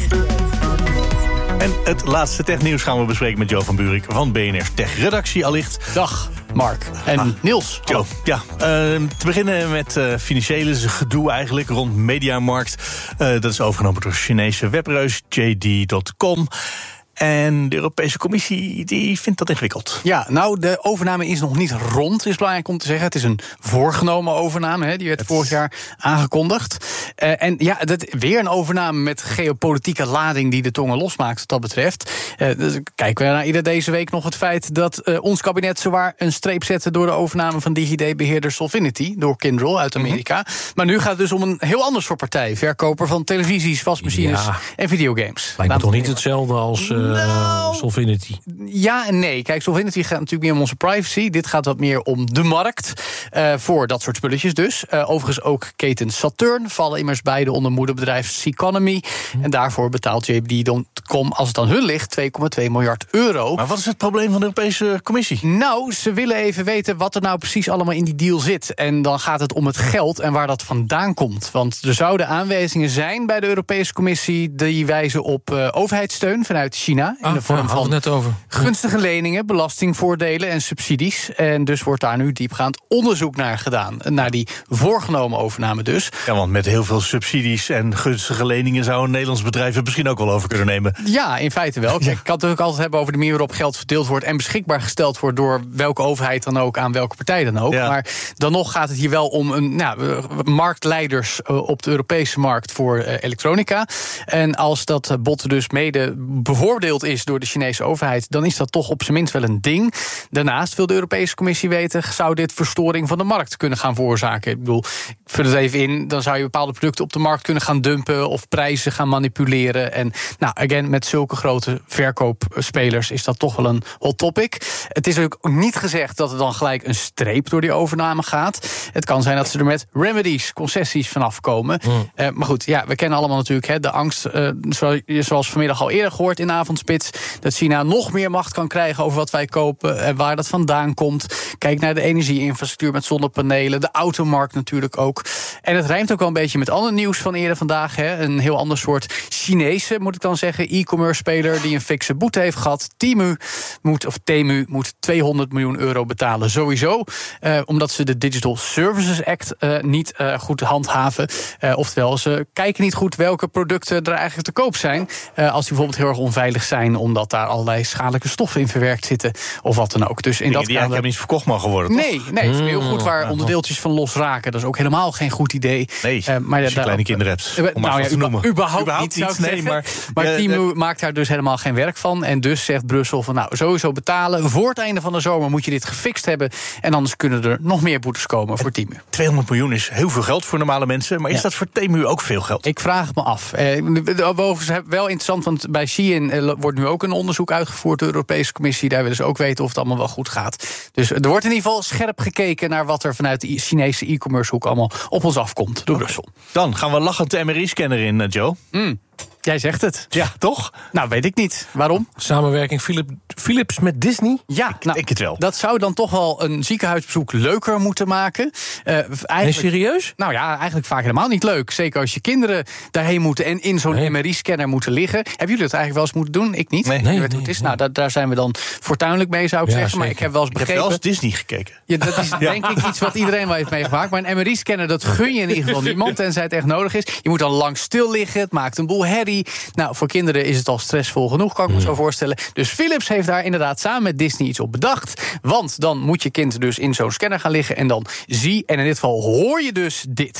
En het laatste technieuws gaan we bespreken met Jo van Buurik van B N R's Tech-redactie allicht. Dag, Mark. En ah, Niels. Jo, ja. Uh, te beginnen met uh, financiële gedoe eigenlijk rond Mediamarkt. Uh, dat is overgenomen door Chinese webreus J D punt com. En de Europese Commissie die vindt dat ingewikkeld. Ja, nou, de overname is nog niet rond, is belangrijk om te zeggen. Het is een voorgenomen overname, hè, die werd het... vorig jaar aangekondigd. Uh, en ja, dat, weer een overname met geopolitieke lading die de tongen losmaakt wat dat betreft. Uh, dus kijken we naar ieder deze week nog het feit dat uh, ons kabinet zowaar een streep zette door de overname van DigiD-beheerder Solvinity door Kyndryl uit Amerika. Mm-hmm. Maar nu gaat het dus om een heel ander soort partij. Verkoper van televisies, wasmachines ja. en videogames. Lijkt me toch niet hetzelfde als... Uh... Nou, Solvinity. Ja en nee. Kijk, Solvinity gaat natuurlijk meer om onze privacy. Dit gaat wat meer om de markt. Uh, voor dat soort spulletjes dus. Uh, overigens ook keten Saturn. Vallen immers beide onder moederbedrijf Seconomy. Hm. En daarvoor betaalt J D punt com, als het aan hun ligt, twee komma twee miljard euro. Maar wat is het probleem van de Europese Commissie? Nou, ze willen even weten wat er nou precies allemaal in die deal zit. En dan gaat het om het geld en waar dat vandaan komt. Want er zouden aanwijzingen zijn bij de Europese Commissie die wijzen op uh, overheidssteun vanuit China. In de vorm ah, van net over. gunstige leningen, belastingvoordelen en subsidies. En dus wordt daar nu diepgaand onderzoek naar gedaan. Naar die voorgenomen overname dus. Ja, want met heel veel subsidies en gunstige leningen zou een Nederlands bedrijf het misschien ook wel over kunnen nemen. Ja, in feite wel. Kijk, ik kan het natuurlijk altijd hebben over de manier waarop geld verdeeld wordt en beschikbaar gesteld wordt door welke overheid dan ook aan welke partij dan ook. Ja. Maar dan nog gaat het hier wel om een nou, marktleiders op de Europese markt voor uh, elektronica. En als dat bod dus mede bevoordeeld is door de Chinese overheid, dan is dat toch op zijn minst wel een ding. Daarnaast wil de Europese Commissie weten, zou dit verstoring van de markt kunnen gaan veroorzaken? Ik bedoel, ik vul het even in, dan zou je bepaalde producten op de markt kunnen gaan dumpen of prijzen gaan manipuleren. En nou, again, met zulke grote verkoopspelers is dat toch wel een hot topic. Het is ook niet gezegd dat er dan gelijk een streep door die overname gaat. Het kan zijn dat ze er met remedies, concessies vanaf komen. Mm. Uh, maar goed, ja, we kennen allemaal natuurlijk hè, de angst, uh, zoals vanmiddag al eerder gehoord in de avondspits, dat China nog meer macht kan krijgen over wat wij kopen en waar dat vandaan komt. Kijk naar de energieinfrastructuur met zonnepanelen, de automarkt natuurlijk ook. En het rijmt ook wel een beetje met ander nieuws van eerder vandaag. Hè. Een heel ander soort Chinese, moet ik dan zeggen, e-commerce speler die een fikse boete heeft gehad. Temu moet, of Temu moet tweehonderd miljoen euro betalen sowieso. Uh, omdat ze de Digital Services Act uh, niet uh, goed handhaven. Uh, oftewel, ze kijken niet goed welke producten er eigenlijk te koop zijn. Uh, als die bijvoorbeeld heel erg onveilig zijn, omdat daar allerlei schadelijke stoffen in verwerkt zitten, of wat dan ook. Dus in Dingen dat die eigenlijk niet verkocht mogen worden, toch? Nee, nee, het is heel goed waar onderdeeltjes van los raken. Dat is ook helemaal geen goed idee. Nee, uh, maar als je kleine kinderen hebt, om nou ja, te noemen. Überhaupt, überhaupt niet, zou ik nee, zeggen. Maar, maar uh, Temu uh, maakt daar dus helemaal geen werk van. En dus zegt Brussel van, nou, sowieso betalen. Voor het einde van de zomer moet je dit gefixt hebben. En anders kunnen er nog meer boetes komen voor Temu. tweehonderd miljoen is heel veel geld voor normale mensen. Maar is ja. dat voor Temu ook veel geld? Ik vraag het me af. Uh, overigens wel interessant, want bij Shein uh, wordt nu ook een onderzoek uitgevoerd door de Europese Commissie. Daar willen ze ook weten of het allemaal wel goed gaat. Dus er wordt in ieder geval scherp gekeken naar wat er vanuit de Chinese e-commerce hoek allemaal op ons afkomt door okay. Brussel. Dan gaan we lachend de M R I-scanner in, uh, Joe. Mm. Jij zegt het. Ja, toch? Nou, weet ik niet. Waarom? Samenwerking Philip, Philips met Disney? Ja, ik nou, denk het wel. Dat zou dan toch wel een ziekenhuisbezoek leuker moeten maken. Uh, eigenlijk, nee, serieus? Nou ja, eigenlijk vaak helemaal niet leuk. Zeker als je kinderen daarheen moeten en in zo'n nee. M R I-scanner moeten liggen. Hebben jullie dat eigenlijk wel eens moeten doen? Ik niet. Nee, nee, nee, nee, het is. Nee. Nou, daar, daar zijn we dan fortuinlijk mee, zou ik ja, zeggen. Zeker. Maar ik heb wel eens begrepen. Ik heb wel eens Disney gekeken. Ja, dat is denk ja. ik iets wat iedereen wel heeft meegemaakt. Maar een M R I-scanner, dat gun je in ieder geval niemand, tenzij het echt nodig is. Je moet dan lang stil liggen. Het maakt een boel herrie. Nou, voor kinderen is het al stressvol genoeg, kan ik me zo voorstellen. Dus Philips heeft daar inderdaad samen met Disney iets op bedacht. Want dan moet je kind dus in zo'n scanner gaan liggen en dan zie, en in dit geval hoor je dus dit.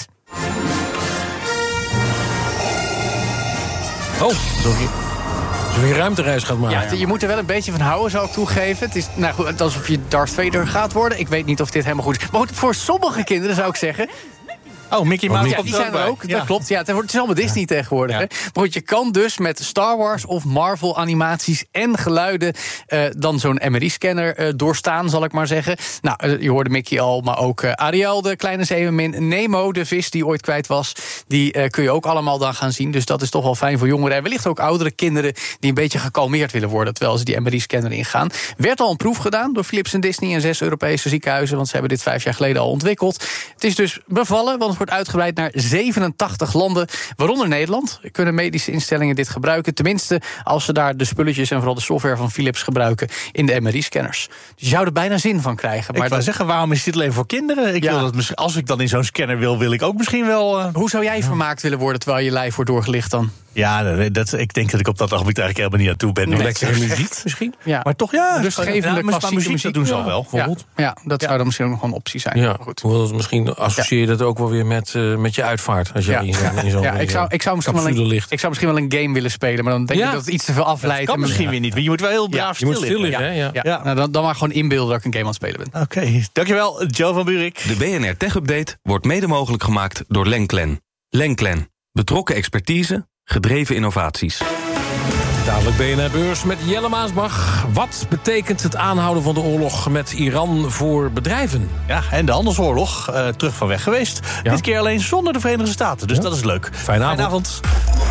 Oh, alsof je, alsof je ruimtereis gaat maken. Ja, je moet er wel een beetje van houden, zou ik toegeven. Het is nou goed, alsof je Darth Vader gaat worden. Ik weet niet of dit helemaal goed is. Maar goed, voor sommige kinderen zou ik zeggen, Oh, Mickey Mouse ja, komt die er zijn ook er bij. ook. Ja. Dat klopt. Ja, het wordt- het is allemaal Disney tegenwoordig. Ja. Hè? Maar goed, je kan dus met Star Wars of Marvel animaties en geluiden uh, dan zo'n M R I-scanner uh, doorstaan, zal ik maar zeggen. Nou, uh, je hoorde Mickey al, maar ook uh, Ariel, de kleine zeemermin, Nemo, de vis die ooit kwijt was, die uh, kun je ook allemaal dan gaan zien. Dus dat is toch wel fijn voor jongeren en wellicht ook oudere kinderen die een beetje gekalmeerd willen worden terwijl ze die M R I-scanner ingaan. Werd al een proef gedaan door Philips en Disney en zes Europese ziekenhuizen, want ze hebben dit vijf jaar geleden al ontwikkeld. Het is dus bevallen, want het wordt uitgebreid naar zevenentachtig landen, waaronder Nederland. Kunnen medische instellingen dit gebruiken, tenminste als ze daar de spulletjes en vooral de software van Philips gebruiken in de M R I-scanners. Dus je zou er bijna zin van krijgen. Maar ik wou zeggen, waarom is dit alleen voor kinderen? Ik Ja. wil dat misschien, als ik dan in zo'n scanner wil, wil ik ook misschien wel... Uh... Hoe zou jij vermaakt willen worden terwijl je lijf wordt doorgelicht dan? Ja, dat, dat, ik denk dat ik op dat ogenblik eigenlijk helemaal niet aan toe ben. Nee, Lekkere zeg- muziek misschien. Ja. Maar toch, ja. Rustgevende ja, maar klassieke muziek, muziek, dat doen ze ja. al wel. Bijvoorbeeld. Ja, ja, dat zou dan misschien ook nog wel een optie zijn. Ja, Goed. hoewel het misschien associeer je dat ook wel weer met, uh, met je uitvaart. Als jij Ja, in zo'n ja, in zo'n, ja, ik zou, ik, zou misschien wel capsule een, ligt. ik zou misschien wel een game willen spelen, maar dan denk Ja. ik dat het iets te veel afleidt. Dat kan En- misschien weer niet, want je moet wel heel braaf je moet stil stil liggen. liggen, hè? Ja. Ja, Ja. Nou, dan, dan maar gewoon inbeelden dat ik een game aan het spelen ben. Oké, dankjewel, Joe van Buurik. De B N R Tech Update wordt mede mogelijk gemaakt door Lenklen. Lenklen. Betrokken expertise, gedreven innovaties. Dadelijk B N R-beurs met Jelle Maasbach. Wat betekent het aanhouden van de oorlog met Iran voor bedrijven? Ja, en de handelsoorlog, uh, terug van weg geweest. Ja. Dit keer alleen zonder de Verenigde Staten, dus Ja. dat is leuk. Fijne avond. avond.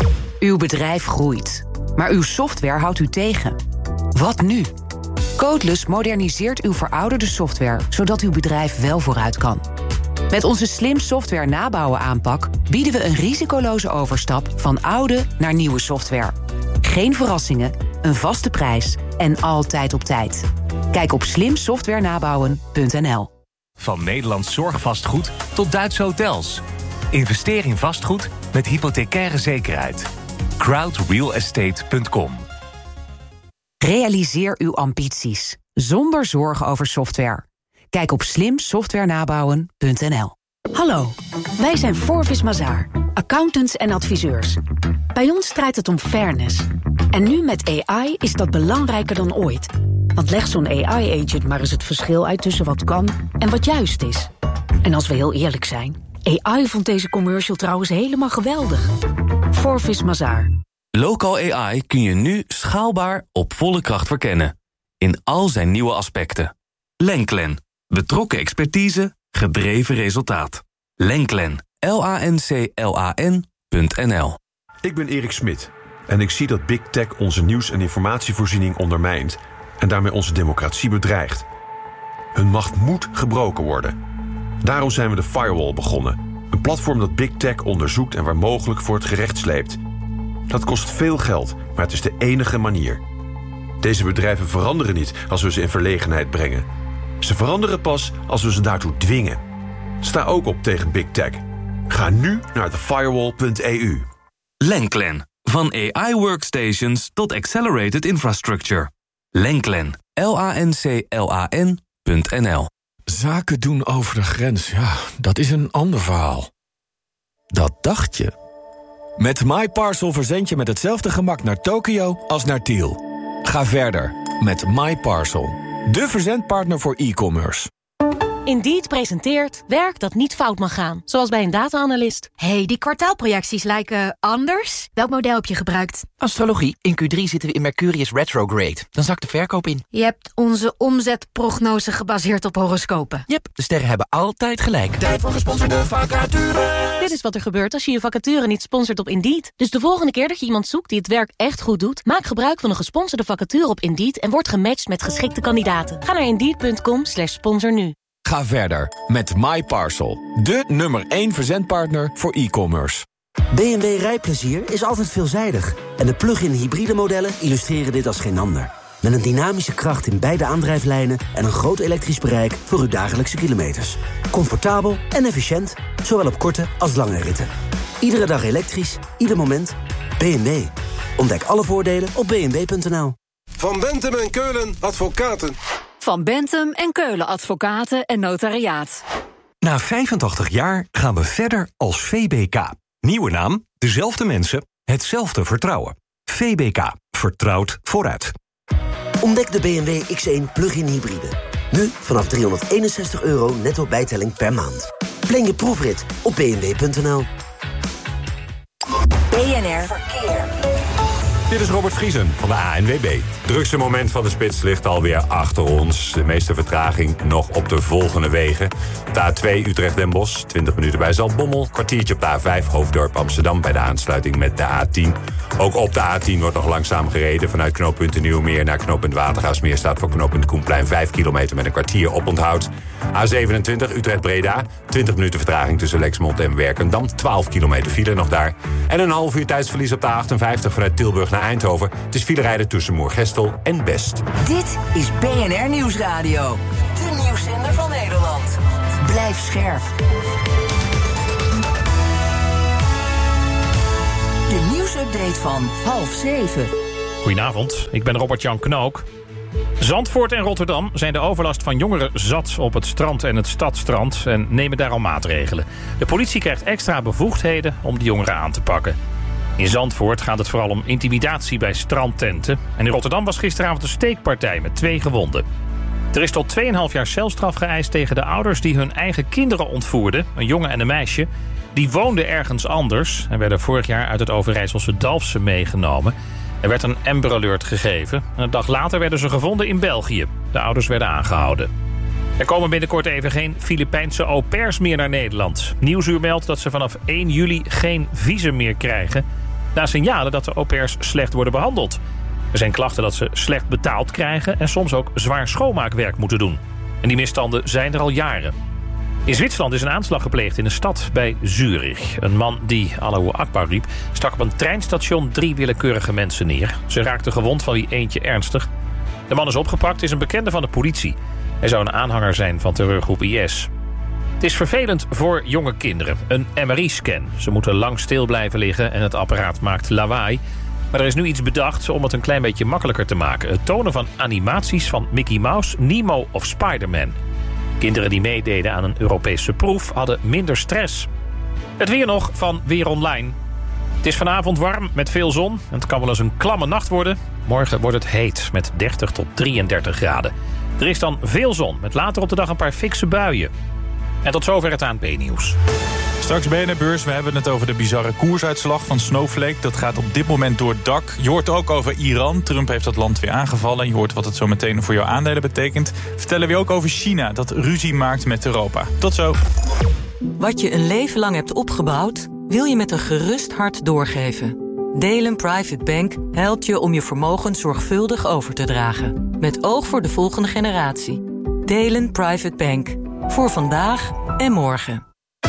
Uw bedrijf groeit, maar uw software houdt u tegen. Wat nu? Codeless moderniseert uw verouderde software, zodat uw bedrijf wel vooruit kan. Met onze slim software nabouwen aanpak bieden we een risicoloze overstap van oude naar nieuwe software. Geen verrassingen, een vaste prijs en altijd op tijd. Kijk op slim software nabouwen punt n l. Van Nederlands zorgvastgoed tot Duitse hotels. Investeer in vastgoed met hypothecaire zekerheid. crowd real estate punt com. Realiseer uw ambities, zonder zorgen over software. Kijk op slim software nabouwen punt n l. Hallo, wij zijn Forvis Mazars, accountants en adviseurs. Bij ons draait het om fairness. En nu met A I is dat belangrijker dan ooit. Want leg zo'n A I-agent maar eens het verschil uit tussen wat kan en wat juist is. En als we heel eerlijk zijn, A I vond deze commercial trouwens helemaal geweldig. Forvis Mazars. Local A I kun je nu schaalbaar op volle kracht verkennen. In al zijn nieuwe aspecten. Lenklen. Betrokken expertise, gedreven resultaat. Lenklen. L A N C L A N punt n l. Ik ben Erik Smit en ik zie dat Big Tech onze nieuws- en informatievoorziening ondermijnt en daarmee onze democratie bedreigt. Hun macht moet gebroken worden. Daarom zijn we de Firewall begonnen. Een platform dat Big Tech onderzoekt en waar mogelijk voor het gerecht sleept. Dat kost veel geld, maar het is de enige manier. Deze bedrijven veranderen niet als we ze in verlegenheid brengen. Ze veranderen pas als we ze daartoe dwingen. Sta ook op tegen Big Tech. Ga nu naar de firewall punt e u. Lenklen. Van A I-workstations tot accelerated infrastructure. Lenklen. L A N C L A N punt n l. Zaken doen over de grens, ja, dat is een ander verhaal. Dat dacht je. Met MyParcel verzend je met hetzelfde gemak naar Tokio als naar Tiel. Ga verder met MyParcel, de verzendpartner voor e-commerce. Indeed presenteert werk dat niet fout mag gaan. Zoals bij een data-analyst. Hey, die kwartaalprojecties lijken anders. Welk model heb je gebruikt? Astrologie. In Q drie zitten we in Mercurius retrograde. Dan zakt de verkoop in. Je hebt onze omzetprognose gebaseerd op horoscopen. Yep, de sterren hebben altijd gelijk. Tijd voor gesponsorde vacature. Dit is wat er gebeurt als je je vacature niet sponsort op Indeed. Dus de volgende keer dat je iemand zoekt die het werk echt goed doet, maak gebruik van een gesponsorde vacature op Indeed en word gematcht met geschikte kandidaten. Ga naar indeed punt com slash sponsor nu. Ga verder met MyParcel, de nummer één verzendpartner voor e-commerce. B M W rijplezier is altijd veelzijdig. En de plug-in hybride modellen illustreren dit als geen ander. Met een dynamische kracht in beide aandrijflijnen en een groot elektrisch bereik voor uw dagelijkse kilometers. Comfortabel en efficiënt, zowel op korte als lange ritten. Iedere dag elektrisch, ieder moment. B M W. Ontdek alle voordelen op b m w punt n l. Van Bentem en Keulen Advocaten. Van Bentem en Keulen Advocaten en Notariaat. Na vijfentachtig jaar gaan we verder als V B K. Nieuwe naam, dezelfde mensen, hetzelfde vertrouwen. V B K. Vertrouwd vooruit. Ontdek de B M W X één plug-in hybride. Nu vanaf driehonderdeenenzestig euro netto bijtelling per maand. Plan je proefrit op b n w punt n l. B N R Verkeer. Dit is Robert Vriesen van de A N W B. Drukste moment van de spits ligt alweer achter ons. De meeste vertraging nog op de volgende wegen. Op de A twee Utrecht-Den Bosch, twintig minuten bij Zaltbommel. Kwartiertje op de A vijf Hoofddorp Amsterdam bij de aansluiting met de A tien. Ook op de A tien wordt nog langzaam gereden. Vanuit knooppunt Nieuwmeer naar knooppunt Watergaasmeer staat voor knooppunt Koenplein vijf kilometer met een kwartier oponthoud. A zevenentwintig Utrecht-Breda, twintig minuten vertraging tussen Lexmond en Werkendam. twaalf kilometer file nog daar. En een half uur tijdsverlies op de A achtenvijftig vanuit Tilburg naar Eindhoven. Het is file rijden tussen Moergestel en Best. Dit is B N R Nieuwsradio. De nieuwszender van Nederland. Blijf scherp. De nieuwsupdate van half zeven. Goedenavond, ik ben Robert-Jan Knook. Zandvoort en Rotterdam zijn de overlast van jongeren zat op het strand en het stadstrand en nemen daar al maatregelen. De politie krijgt extra bevoegdheden om de jongeren aan te pakken. In Zandvoort gaat het vooral om intimidatie bij strandtenten. En in Rotterdam was gisteravond een steekpartij met twee gewonden. Er is tot twee komma vijf jaar celstraf geëist tegen de ouders die hun eigen kinderen ontvoerden. Een jongen en een meisje. Die woonden ergens anders en werden vorig jaar uit het Overijsselse Dalfsen meegenomen. Er werd een Amber Alert gegeven. En een dag later werden ze gevonden in België. De ouders werden aangehouden. Er komen binnenkort even geen Filipijnse au pairs meer naar Nederland. Nieuwsuur meldt dat ze vanaf één juli geen visum meer krijgen. Na signalen dat de au pairs slecht worden behandeld. Er zijn klachten dat ze slecht betaald krijgen en soms ook zwaar schoonmaakwerk moeten doen. En die misstanden zijn er al jaren. In Zwitserland is een aanslag gepleegd in een stad bij Zurich. Een man die Allahu Akbar riep, stak op een treinstation drie willekeurige mensen neer. Ze raakten gewond, van wie eentje ernstig. De man is opgepakt, is een bekende van de politie. Hij zou een aanhanger zijn van terreurgroep I S. Het is vervelend voor jonge kinderen. Een M R I-scan. Ze moeten lang stil blijven liggen en het apparaat maakt lawaai. Maar er is nu iets bedacht om het een klein beetje makkelijker te maken. Het tonen van animaties van Mickey Mouse, Nemo of Spider-Man. Kinderen die meededen aan een Europese proef hadden minder stress. Het weer nog van Weer Online. Het is vanavond warm met veel zon. En het kan wel eens een klamme nacht worden. Morgen wordt het heet met dertig tot drieëndertig graden. Er is dan veel zon met later op de dag een paar fikse buien. En tot zover het A N P-nieuws. Straks B N R-beurs, we hebben het over de bizarre koersuitslag van Snowflake. Dat gaat op dit moment door het dak. Je hoort ook over Iran. Trump heeft dat land weer aangevallen. Je hoort wat het zo meteen voor jouw aandelen betekent. Vertellen we ook over China, dat ruzie maakt met Europa. Tot zo. Wat je een leven lang hebt opgebouwd, wil je met een gerust hart doorgeven. Delen Private Bank helpt je om je vermogen zorgvuldig over te dragen. Met oog voor de volgende generatie. Delen Private Bank. Voor vandaag en morgen.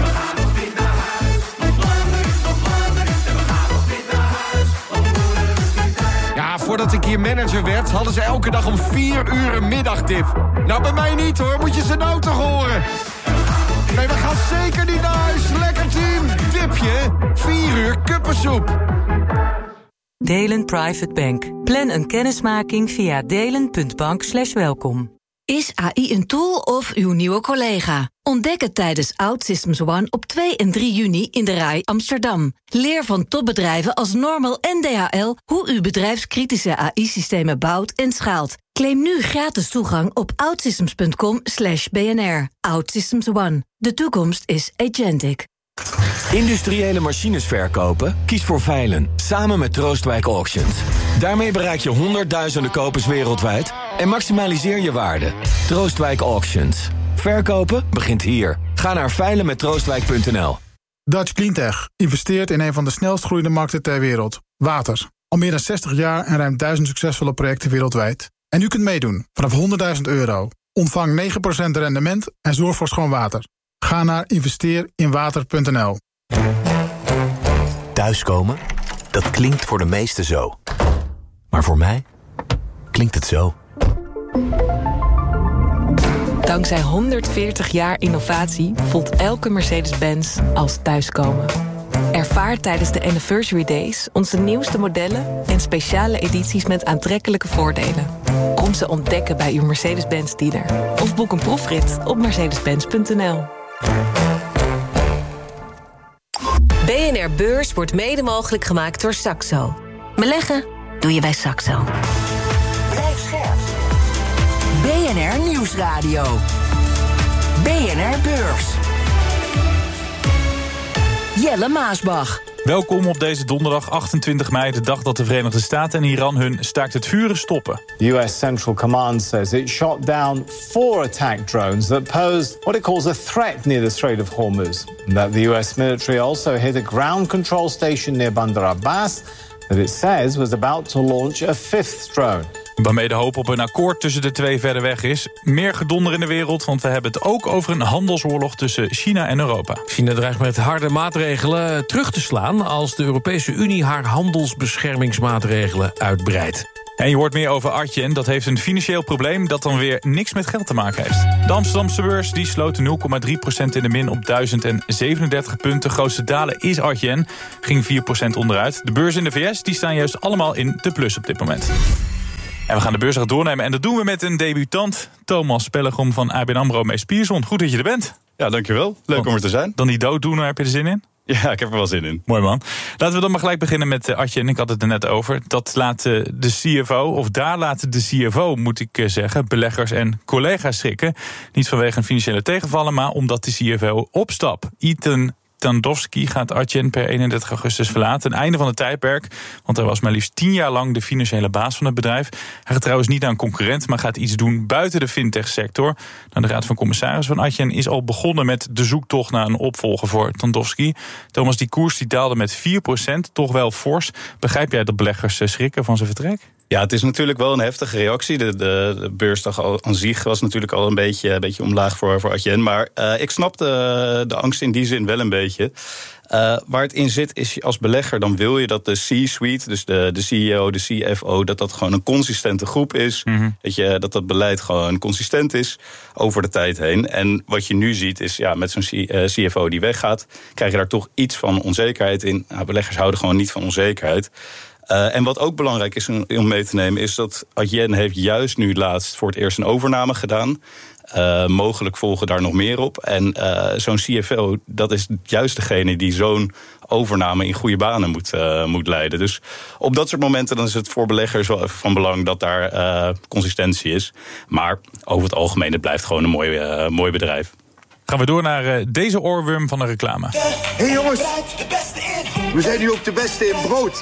Ja, voordat ik hier manager werd, hadden ze elke dag om vier uur een middagdip. Nou, bij mij niet hoor, moet je ze nou toch horen. Nee, we gaan zeker niet naar huis. Lekker team. Dipje, vier uur kuppensoep. Delen Private Bank. Plan een kennismaking via delen punt bank slash welkom. Is A I een tool of uw nieuwe collega? Ontdek het tijdens OutSystems One op twee en drie juni in de R A I Amsterdam. Leer van topbedrijven als Normal en D H L hoe u bedrijfskritische A I-systemen bouwt en schaalt. Claim nu gratis toegang op outsystems punt com slash B N R. OutSystems One. De toekomst is agentic. Industriële machines verkopen? Kies voor Veilen, samen met Troostwijk Auctions. Daarmee bereik je honderdduizenden kopers wereldwijd en maximaliseer je waarde. Troostwijk Auctions. Verkopen begint hier. Ga naar veilen met troostwijk punt n l. Dutch Cleantech investeert in een van de snelst groeiende markten ter wereld. Water. Al meer dan zestig jaar en ruim duizend succesvolle projecten wereldwijd. En u kunt meedoen vanaf honderdduizend euro. Ontvang negen procent rendement en zorg voor schoon water. Ga naar investeer in water punt n l. Thuiskomen? Dat klinkt voor de meesten zo. Maar voor mij klinkt het zo. Dankzij honderdveertig jaar innovatie voelt elke Mercedes-Benz als thuiskomen. Ervaar tijdens de Anniversary Days onze nieuwste modellen en speciale edities met aantrekkelijke voordelen. Kom ze ontdekken bij uw Mercedes-Benz dealer. Of boek een proefrit op mercedes benz punt n l. B N R Beurs wordt mede mogelijk gemaakt door Saxo. Beleggen doe je bij Saxo. Blijf scherp. B N R Nieuwsradio. B N R Beurs. Jelle Maasbach. Welkom op deze donderdag achtentwintig mei, de dag dat de Verenigde Staten en Iran hun staakt het vuren stoppen. The U S Central Command says it shot down four attack drones that posed what it calls a threat near the Strait of Hormuz. That the U S military also hit a ground control station near Bandar Abbas that it says was about to launch a fifth drone. Waarmee de hoop op een akkoord tussen de twee verder weg is. Meer gedonder in de wereld, want we hebben het ook over een handelsoorlog tussen China en Europa. China dreigt met harde maatregelen terug te slaan als de Europese Unie haar handelsbeschermingsmaatregelen uitbreidt. En je hoort meer over Adyen. Dat heeft een financieel probleem dat dan weer niks met geld te maken heeft. De Amsterdamse beurs die sloot nul komma drie procent in de min op duizend zevenendertig punten. De grootste daler is Adyen, ging vier procent onderuit. De beurzen in de V S die staan juist allemaal in de plus op dit moment. En we gaan de beursdag doornemen en dat doen we met een debutant. Thomas Pellegrom van A B N AMRO Mees Pierson. Goed dat je er bent. Ja, dankjewel. Leuk om er te zijn. Dan die dooddoener, heb je er zin in? Ja, ik heb er wel zin in. Mooi man. Laten we dan maar gelijk beginnen met Adyen. Ik had het er net over. Dat laat de C F O, of daar laten de C F O, moet ik zeggen, beleggers en collega's schrikken. Niet vanwege een financiële tegenvallen, maar omdat de C F O opstapt. Ethan Tandowski gaat Adyen per eenendertig augustus verlaten. Een einde van het tijdperk, want hij was maar liefst tien jaar lang de financiële baas van het bedrijf. Hij gaat trouwens niet naar een concurrent, maar gaat iets doen buiten de fintech-sector. Nou, de Raad van Commissarissen van Adyen is al begonnen met de zoektocht naar een opvolger voor Tandowski. Thomas, die koers die daalde met vier procent, toch wel fors. Begrijp jij dat beleggers schrikken van zijn vertrek? Ja, het is natuurlijk wel een heftige reactie. De, de, de beursdag al, aan zich was natuurlijk al een beetje, een beetje omlaag voor, voor Adyen. Maar uh, ik snap de, de angst in die zin wel een beetje. Uh, waar het in zit is, als belegger, dan wil je dat de C-suite, dus de, de C E O, de C F O, dat dat gewoon een consistente groep is. Mm-hmm. Dat, je, dat dat beleid gewoon consistent is over de tijd heen. En wat je nu ziet is, ja, met zo'n C, uh, C F O die weggaat, krijg je daar toch iets van onzekerheid in. Nou, beleggers houden gewoon niet van onzekerheid. Uh, en wat ook belangrijk is om mee te nemen, is dat Adyen heeft juist nu laatst voor het eerst een overname gedaan. Uh, mogelijk volgen daar nog meer op. En uh, zo'n C F O, dat is juist degene die zo'n overname in goede banen moet, uh, moet leiden. Dus op dat soort momenten dan is het voor beleggers wel even van belang dat daar uh, consistentie is. Maar over het algemeen, het blijft gewoon een mooi, uh, mooi bedrijf. Gaan we door naar uh, deze oorworm van de reclame. Hé hey jongens, we zijn nu ook de beste in brood.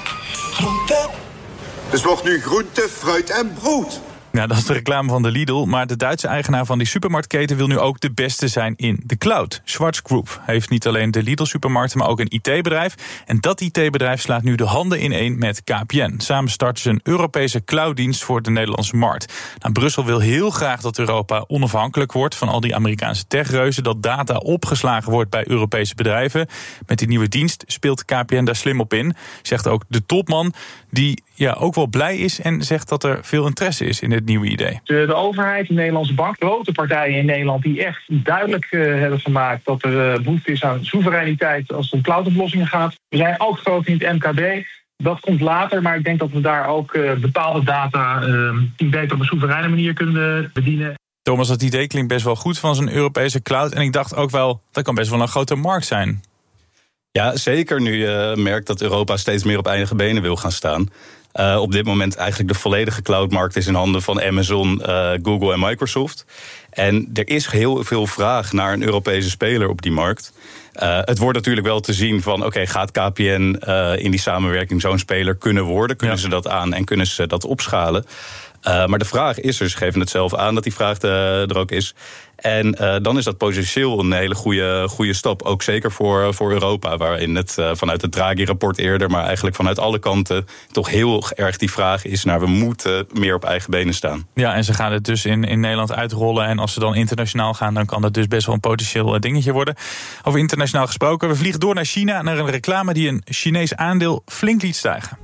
Dus wordt nu groente, fruit en brood. Ja, dat is de reclame van de Lidl. Maar de Duitse eigenaar van die supermarktketen wil nu ook de beste zijn in de cloud. Schwarz Group heeft niet alleen de Lidl-supermarkten, maar ook een I T-bedrijf. En dat I T-bedrijf slaat nu de handen ineen met K P N. Samen starten ze een Europese clouddienst voor de Nederlandse markt. Nou, Brussel wil heel graag dat Europa onafhankelijk wordt van al die Amerikaanse techreuzen. Dat data opgeslagen wordt bij Europese bedrijven. Met die nieuwe dienst speelt K P N daar slim op in. Zegt ook de topman, die ja, ook wel blij is en zegt dat er veel interesse is in dit nieuwe idee. De, de overheid, de Nederlandse bank, grote partijen in Nederland die echt duidelijk uh, hebben gemaakt dat er uh, behoefte is aan soevereiniteit als het om cloudoplossingen gaat. We zijn ook groot in het M K B. Dat komt later, maar ik denk dat we daar ook uh, bepaalde data uh, beter op een soevereine manier kunnen bedienen. Thomas, dat idee klinkt best wel goed van zo'n Europese cloud. En ik dacht ook wel, dat kan best wel een grote markt zijn. Ja, zeker nu je merkt dat Europa steeds meer op eigen benen wil gaan staan. Uh, op dit moment eigenlijk de volledige cloudmarkt is in handen van Amazon, uh, Google en Microsoft. En er is heel veel vraag naar een Europese speler op die markt. Uh, het wordt natuurlijk wel te zien van, oké, okay, gaat K P N uh, in die samenwerking zo'n speler kunnen worden? Kunnen ja. ze dat aan en kunnen ze dat opschalen? Uh, maar de vraag is er, ze geven het zelf aan dat die vraag uh, er ook is. En uh, dan is dat potentieel een hele goede, goede stap. Ook zeker voor, voor Europa, waarin het uh, vanuit het Draghi-rapport eerder, maar eigenlijk vanuit alle kanten toch heel erg die vraag is naar we moeten meer op eigen benen staan. Ja, en ze gaan het dus in, in Nederland uitrollen. En als ze dan internationaal gaan, dan kan dat dus best wel een potentieel dingetje worden. Over internationaal gesproken, we vliegen door naar China, naar een reclame die een Chinees aandeel flink liet stijgen.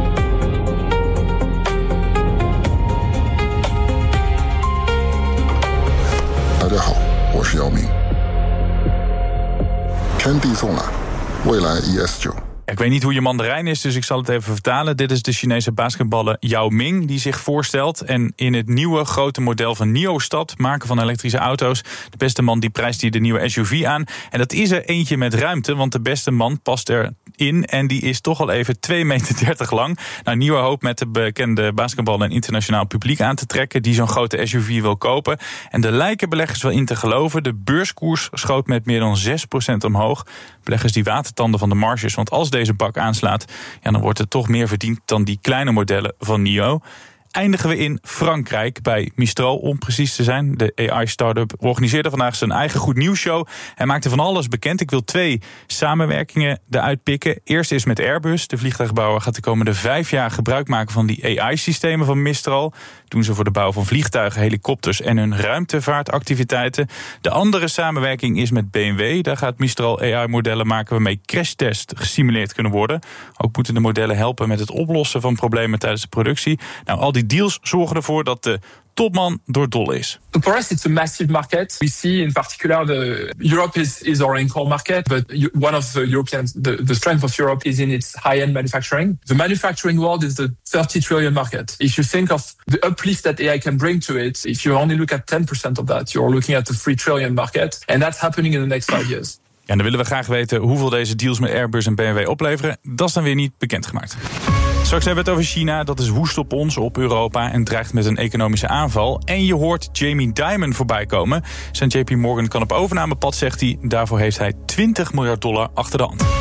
大家好，我是姚明。天地送来，未来 E S 九。 Ik weet niet hoe je mandarijn is, dus ik zal het even vertalen. Dit is de Chinese basketballer Yao Ming die zich voorstelt. En in het nieuwe grote model van NIO-stad, maken van elektrische auto's, de beste man die prijst hier de nieuwe S U V aan. En dat is er eentje met ruimte, want de beste man past erin. En die is toch al even twee meter dertig lang. Nou, NIO hoopt met de bekende basketballer een internationaal publiek aan te trekken die zo'n grote S U V wil kopen. En er lijken beleggers wel in te geloven. De beurskoers schoot met meer dan zes procent omhoog. Beleggers die watertanden van de marges, want als deze bak aanslaat, ja, dan wordt er toch meer verdiend dan die kleine modellen van NIO. Eindigen we in Frankrijk bij Mistral, om precies te zijn. De A I-startup organiseerde vandaag zijn eigen goed nieuwsshow. Hij maakte van alles bekend. Ik wil twee samenwerkingen eruit pikken. Eerst is met Airbus. De vliegtuigbouwer gaat de komende vijf jaar gebruik maken van die A I-systemen van Mistral. Doen ze voor de bouw van vliegtuigen, helikopters en hun ruimtevaartactiviteiten. De andere samenwerking is met B M W. Daar gaat Mistral A I-modellen maken waarmee crashtest gesimuleerd kunnen worden. Ook moeten de modellen helpen met het oplossen van problemen tijdens de productie. Nou, al die deals zorgen ervoor dat de topman doordol is. For us, it's a massive market. We see in particular the Europe is, is our core market, but one of the European the, the strength of Europe is in its high-end manufacturing. The manufacturing world is the thirty trillion market. If you think of the uplift that A I can bring to it, if you only look at ten percent of that, you're looking at the three trillion market, and that's happening in the next five years. Ja, dan willen we graag weten hoeveel deze deals met Airbus en B M W opleveren. Dat is dan weer niet bekendgemaakt. Straks hebben we het over China. Dat is woest op ons, op Europa en dreigt met een economische aanval. En je hoort Jamie Dimon voorbij komen. Zijn J P Morgan kan op overnamepad, zegt hij. Daarvoor heeft hij twintig miljard dollar achter de hand.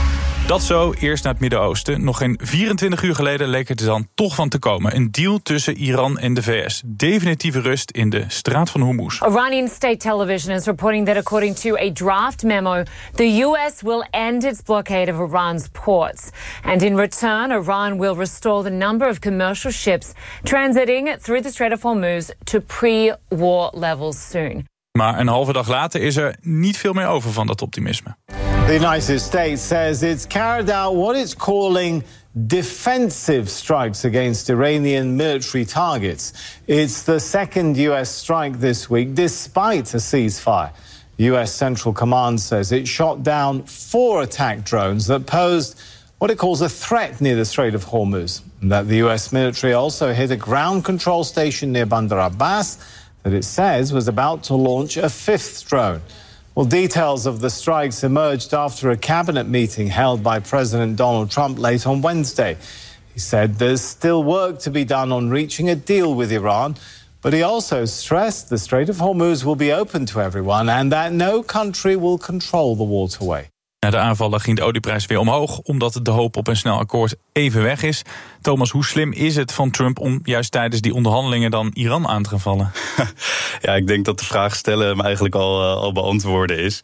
Dat zo, eerst naar het Midden-Oosten. Nog geen vierentwintig uur geleden leek het er dan toch van te komen. Een deal tussen Iran en de V S. Definitieve rust in de straat van Hormuz. Iranian state television is reporting that according to a draft memo, the U S will end its blockade of Iran's ports. And in return, Iran will restore the number of commercial ships transiting through the Strait of Hormuz to pre-war levels soon. Maar een halve dag later is er niet veel meer over van dat optimisme. The United States says it's carried out what it's calling defensive strikes against Iranian military targets. It's the second U S strike this week, despite a ceasefire. The U S Central Command says it shot down four attack drones that posed what it calls a threat near the Strait of Hormuz. And that the U S military also hit a ground control station near Bandar Abbas that it says was about to launch a fifth drone. Well, details of the strikes emerged after a cabinet meeting held by President Donald Trump late on Wednesday. He said there's still work to be done on reaching a deal with Iran, but he also stressed the Strait of Hormuz will be open to everyone and that no country will control the waterway. Na de aanvallen ging de olieprijs weer omhoog, omdat de hoop op een snel akkoord even weg is. Thomas, hoe slim is het van Trump om juist tijdens die onderhandelingen dan Iran aan te gaan vallen? Ja, ik denk dat de vraag stellen hem eigenlijk al, uh, al beantwoorden is.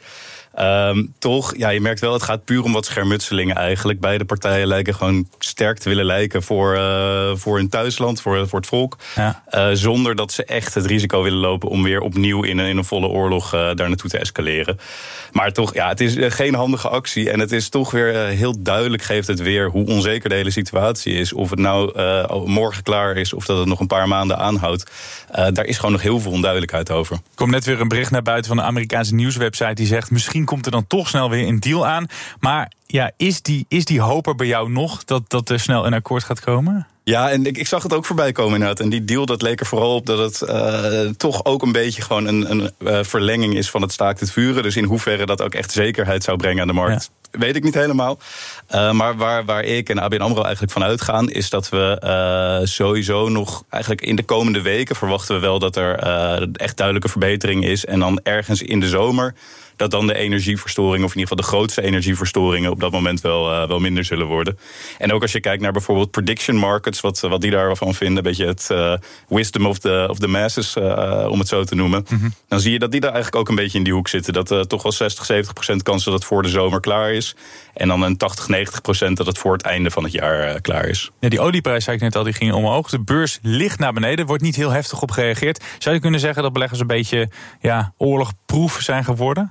Um, toch, ja, je merkt wel, het gaat puur om wat schermutselingen eigenlijk. Beide partijen lijken gewoon sterk te willen lijken voor, uh, voor hun thuisland, voor, voor het volk. Ja. Uh, zonder dat ze echt het risico willen lopen om weer opnieuw in een, in een volle oorlog uh, daar naartoe te escaleren. Maar toch, ja, het is geen handige actie. En het is toch weer uh, heel duidelijk, geeft het weer hoe onzeker de hele situatie is. Of het nou uh, morgen klaar is of dat het nog een paar maanden aanhoudt. Uh, daar is gewoon nog heel veel onduidelijkheid over. Er komt net weer een bericht naar buiten van de Amerikaanse nieuwswebsite die zegt misschien komt er dan toch snel weer een deal aan. Maar ja, is die, is die hoop er bij jou nog dat, dat er snel een akkoord gaat komen? Ja, en ik, ik zag het ook voorbij komen inderdaad. En die deal, dat leek er vooral op dat het uh, toch ook een beetje gewoon een, een uh, verlenging is van het staakt het vuren. Dus in hoeverre dat ook echt zekerheid zou brengen aan de markt, ja, weet ik niet helemaal. Uh, maar waar, waar ik en A B N AMRO eigenlijk van uitgaan, is dat we uh, sowieso nog eigenlijk in de komende weken verwachten we wel dat er uh, echt duidelijke verbetering is. En dan ergens in de zomer dat dan de energieverstoringen, of in ieder geval de grootste energieverstoringen op dat moment wel, uh, wel minder zullen worden. En ook als je kijkt naar bijvoorbeeld prediction markets, wat, wat die daarvan vinden, een beetje het uh, wisdom of the, of the masses, uh, om het zo te noemen. Mm-hmm. Dan zie je dat die daar eigenlijk ook een beetje in die hoek zitten. Dat uh, toch wel zestig, zeventig procent kans dat het voor de zomer klaar is. En dan een tachtig, negentig procent dat het voor het einde van het jaar uh, klaar is. Ja, die olieprijs, zei ik net al, die ging omhoog. De beurs ligt naar beneden, er wordt niet heel heftig op gereageerd. Zou je kunnen zeggen dat beleggers een beetje ja, oorlogproef zijn geworden?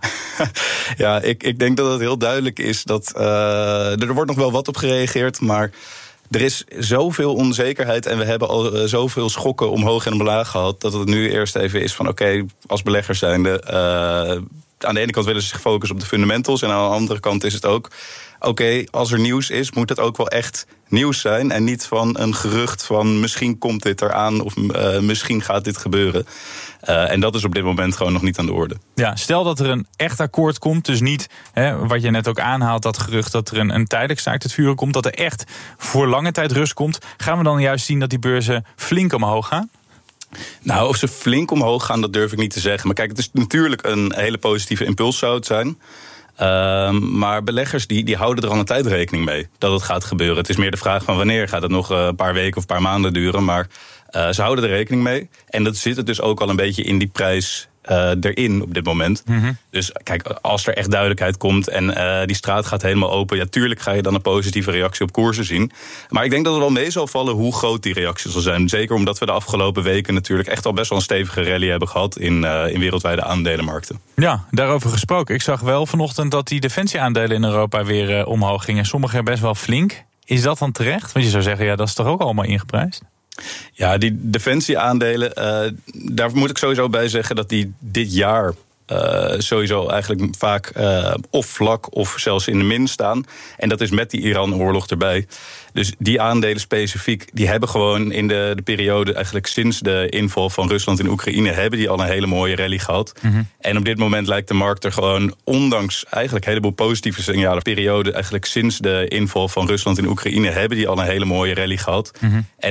Ja, ik, ik denk dat het heel duidelijk is dat uh, er wordt nog wel wat op gereageerd, maar er is zoveel onzekerheid en we hebben al uh, zoveel schokken omhoog en omlaag gehad, dat het nu eerst even is van oké, okay, als beleggers zijnde, uh, aan de ene kant willen ze zich focussen op de fundamentals en aan de andere kant is het ook oké, okay, als er nieuws is, moet het ook wel echt nieuws zijn. En niet van een gerucht van misschien komt dit eraan of uh, misschien gaat dit gebeuren. Uh, en dat is op dit moment gewoon nog niet aan de orde. Ja, stel dat er een echt akkoord komt, dus niet hè, wat je net ook aanhaalt, dat gerucht dat er een, een tijdelijk staakt het vuren komt, dat er echt voor lange tijd rust komt. Gaan we dan juist zien dat die beurzen flink omhoog gaan? Nou, of ze flink omhoog gaan, dat durf ik niet te zeggen. Maar kijk, het is natuurlijk een hele positieve impuls zou het zijn. Uh, maar beleggers die, die houden er al een tijd rekening mee dat het gaat gebeuren. Het is meer de vraag van wanneer gaat het nog een paar weken of een paar maanden duren. Maar uh, ze houden er rekening mee. En dat zit het dus ook al een beetje in die prijs uh, erin op dit moment. Mm-hmm. Dus kijk, als er echt duidelijkheid komt en uh, die straat gaat helemaal open, ja, tuurlijk ga je dan een positieve reactie op koersen zien. Maar ik denk dat het wel mee zal vallen hoe groot die reactie zal zijn. Zeker omdat we de afgelopen weken natuurlijk echt al best wel een stevige rally hebben gehad in, uh, in wereldwijde aandelenmarkten. Ja, daarover gesproken. Ik zag wel vanochtend dat die defensieaandelen in Europa weer uh, omhoog gingen. Sommige best wel flink. Is dat dan terecht? Want je zou zeggen, ja, dat is toch ook allemaal ingeprijsd? Ja, die defensieaandelen, uh, daar moet ik sowieso bij zeggen dat die dit jaar Uh, sowieso eigenlijk vaak uh, of vlak of zelfs in de min staan. En dat is met die Iran-oorlog erbij. Dus die aandelen specifiek, die hebben gewoon in de, de periode, eigenlijk sinds de inval van Rusland in Oekraïne, hebben die al een hele mooie rally gehad. Mm-hmm. En op dit moment lijkt de markt er gewoon, ondanks eigenlijk een heleboel positieve signalen, periode, eigenlijk sinds de inval van Rusland in Oekraïne, hebben die al een hele mooie rally gehad. Mm-hmm. En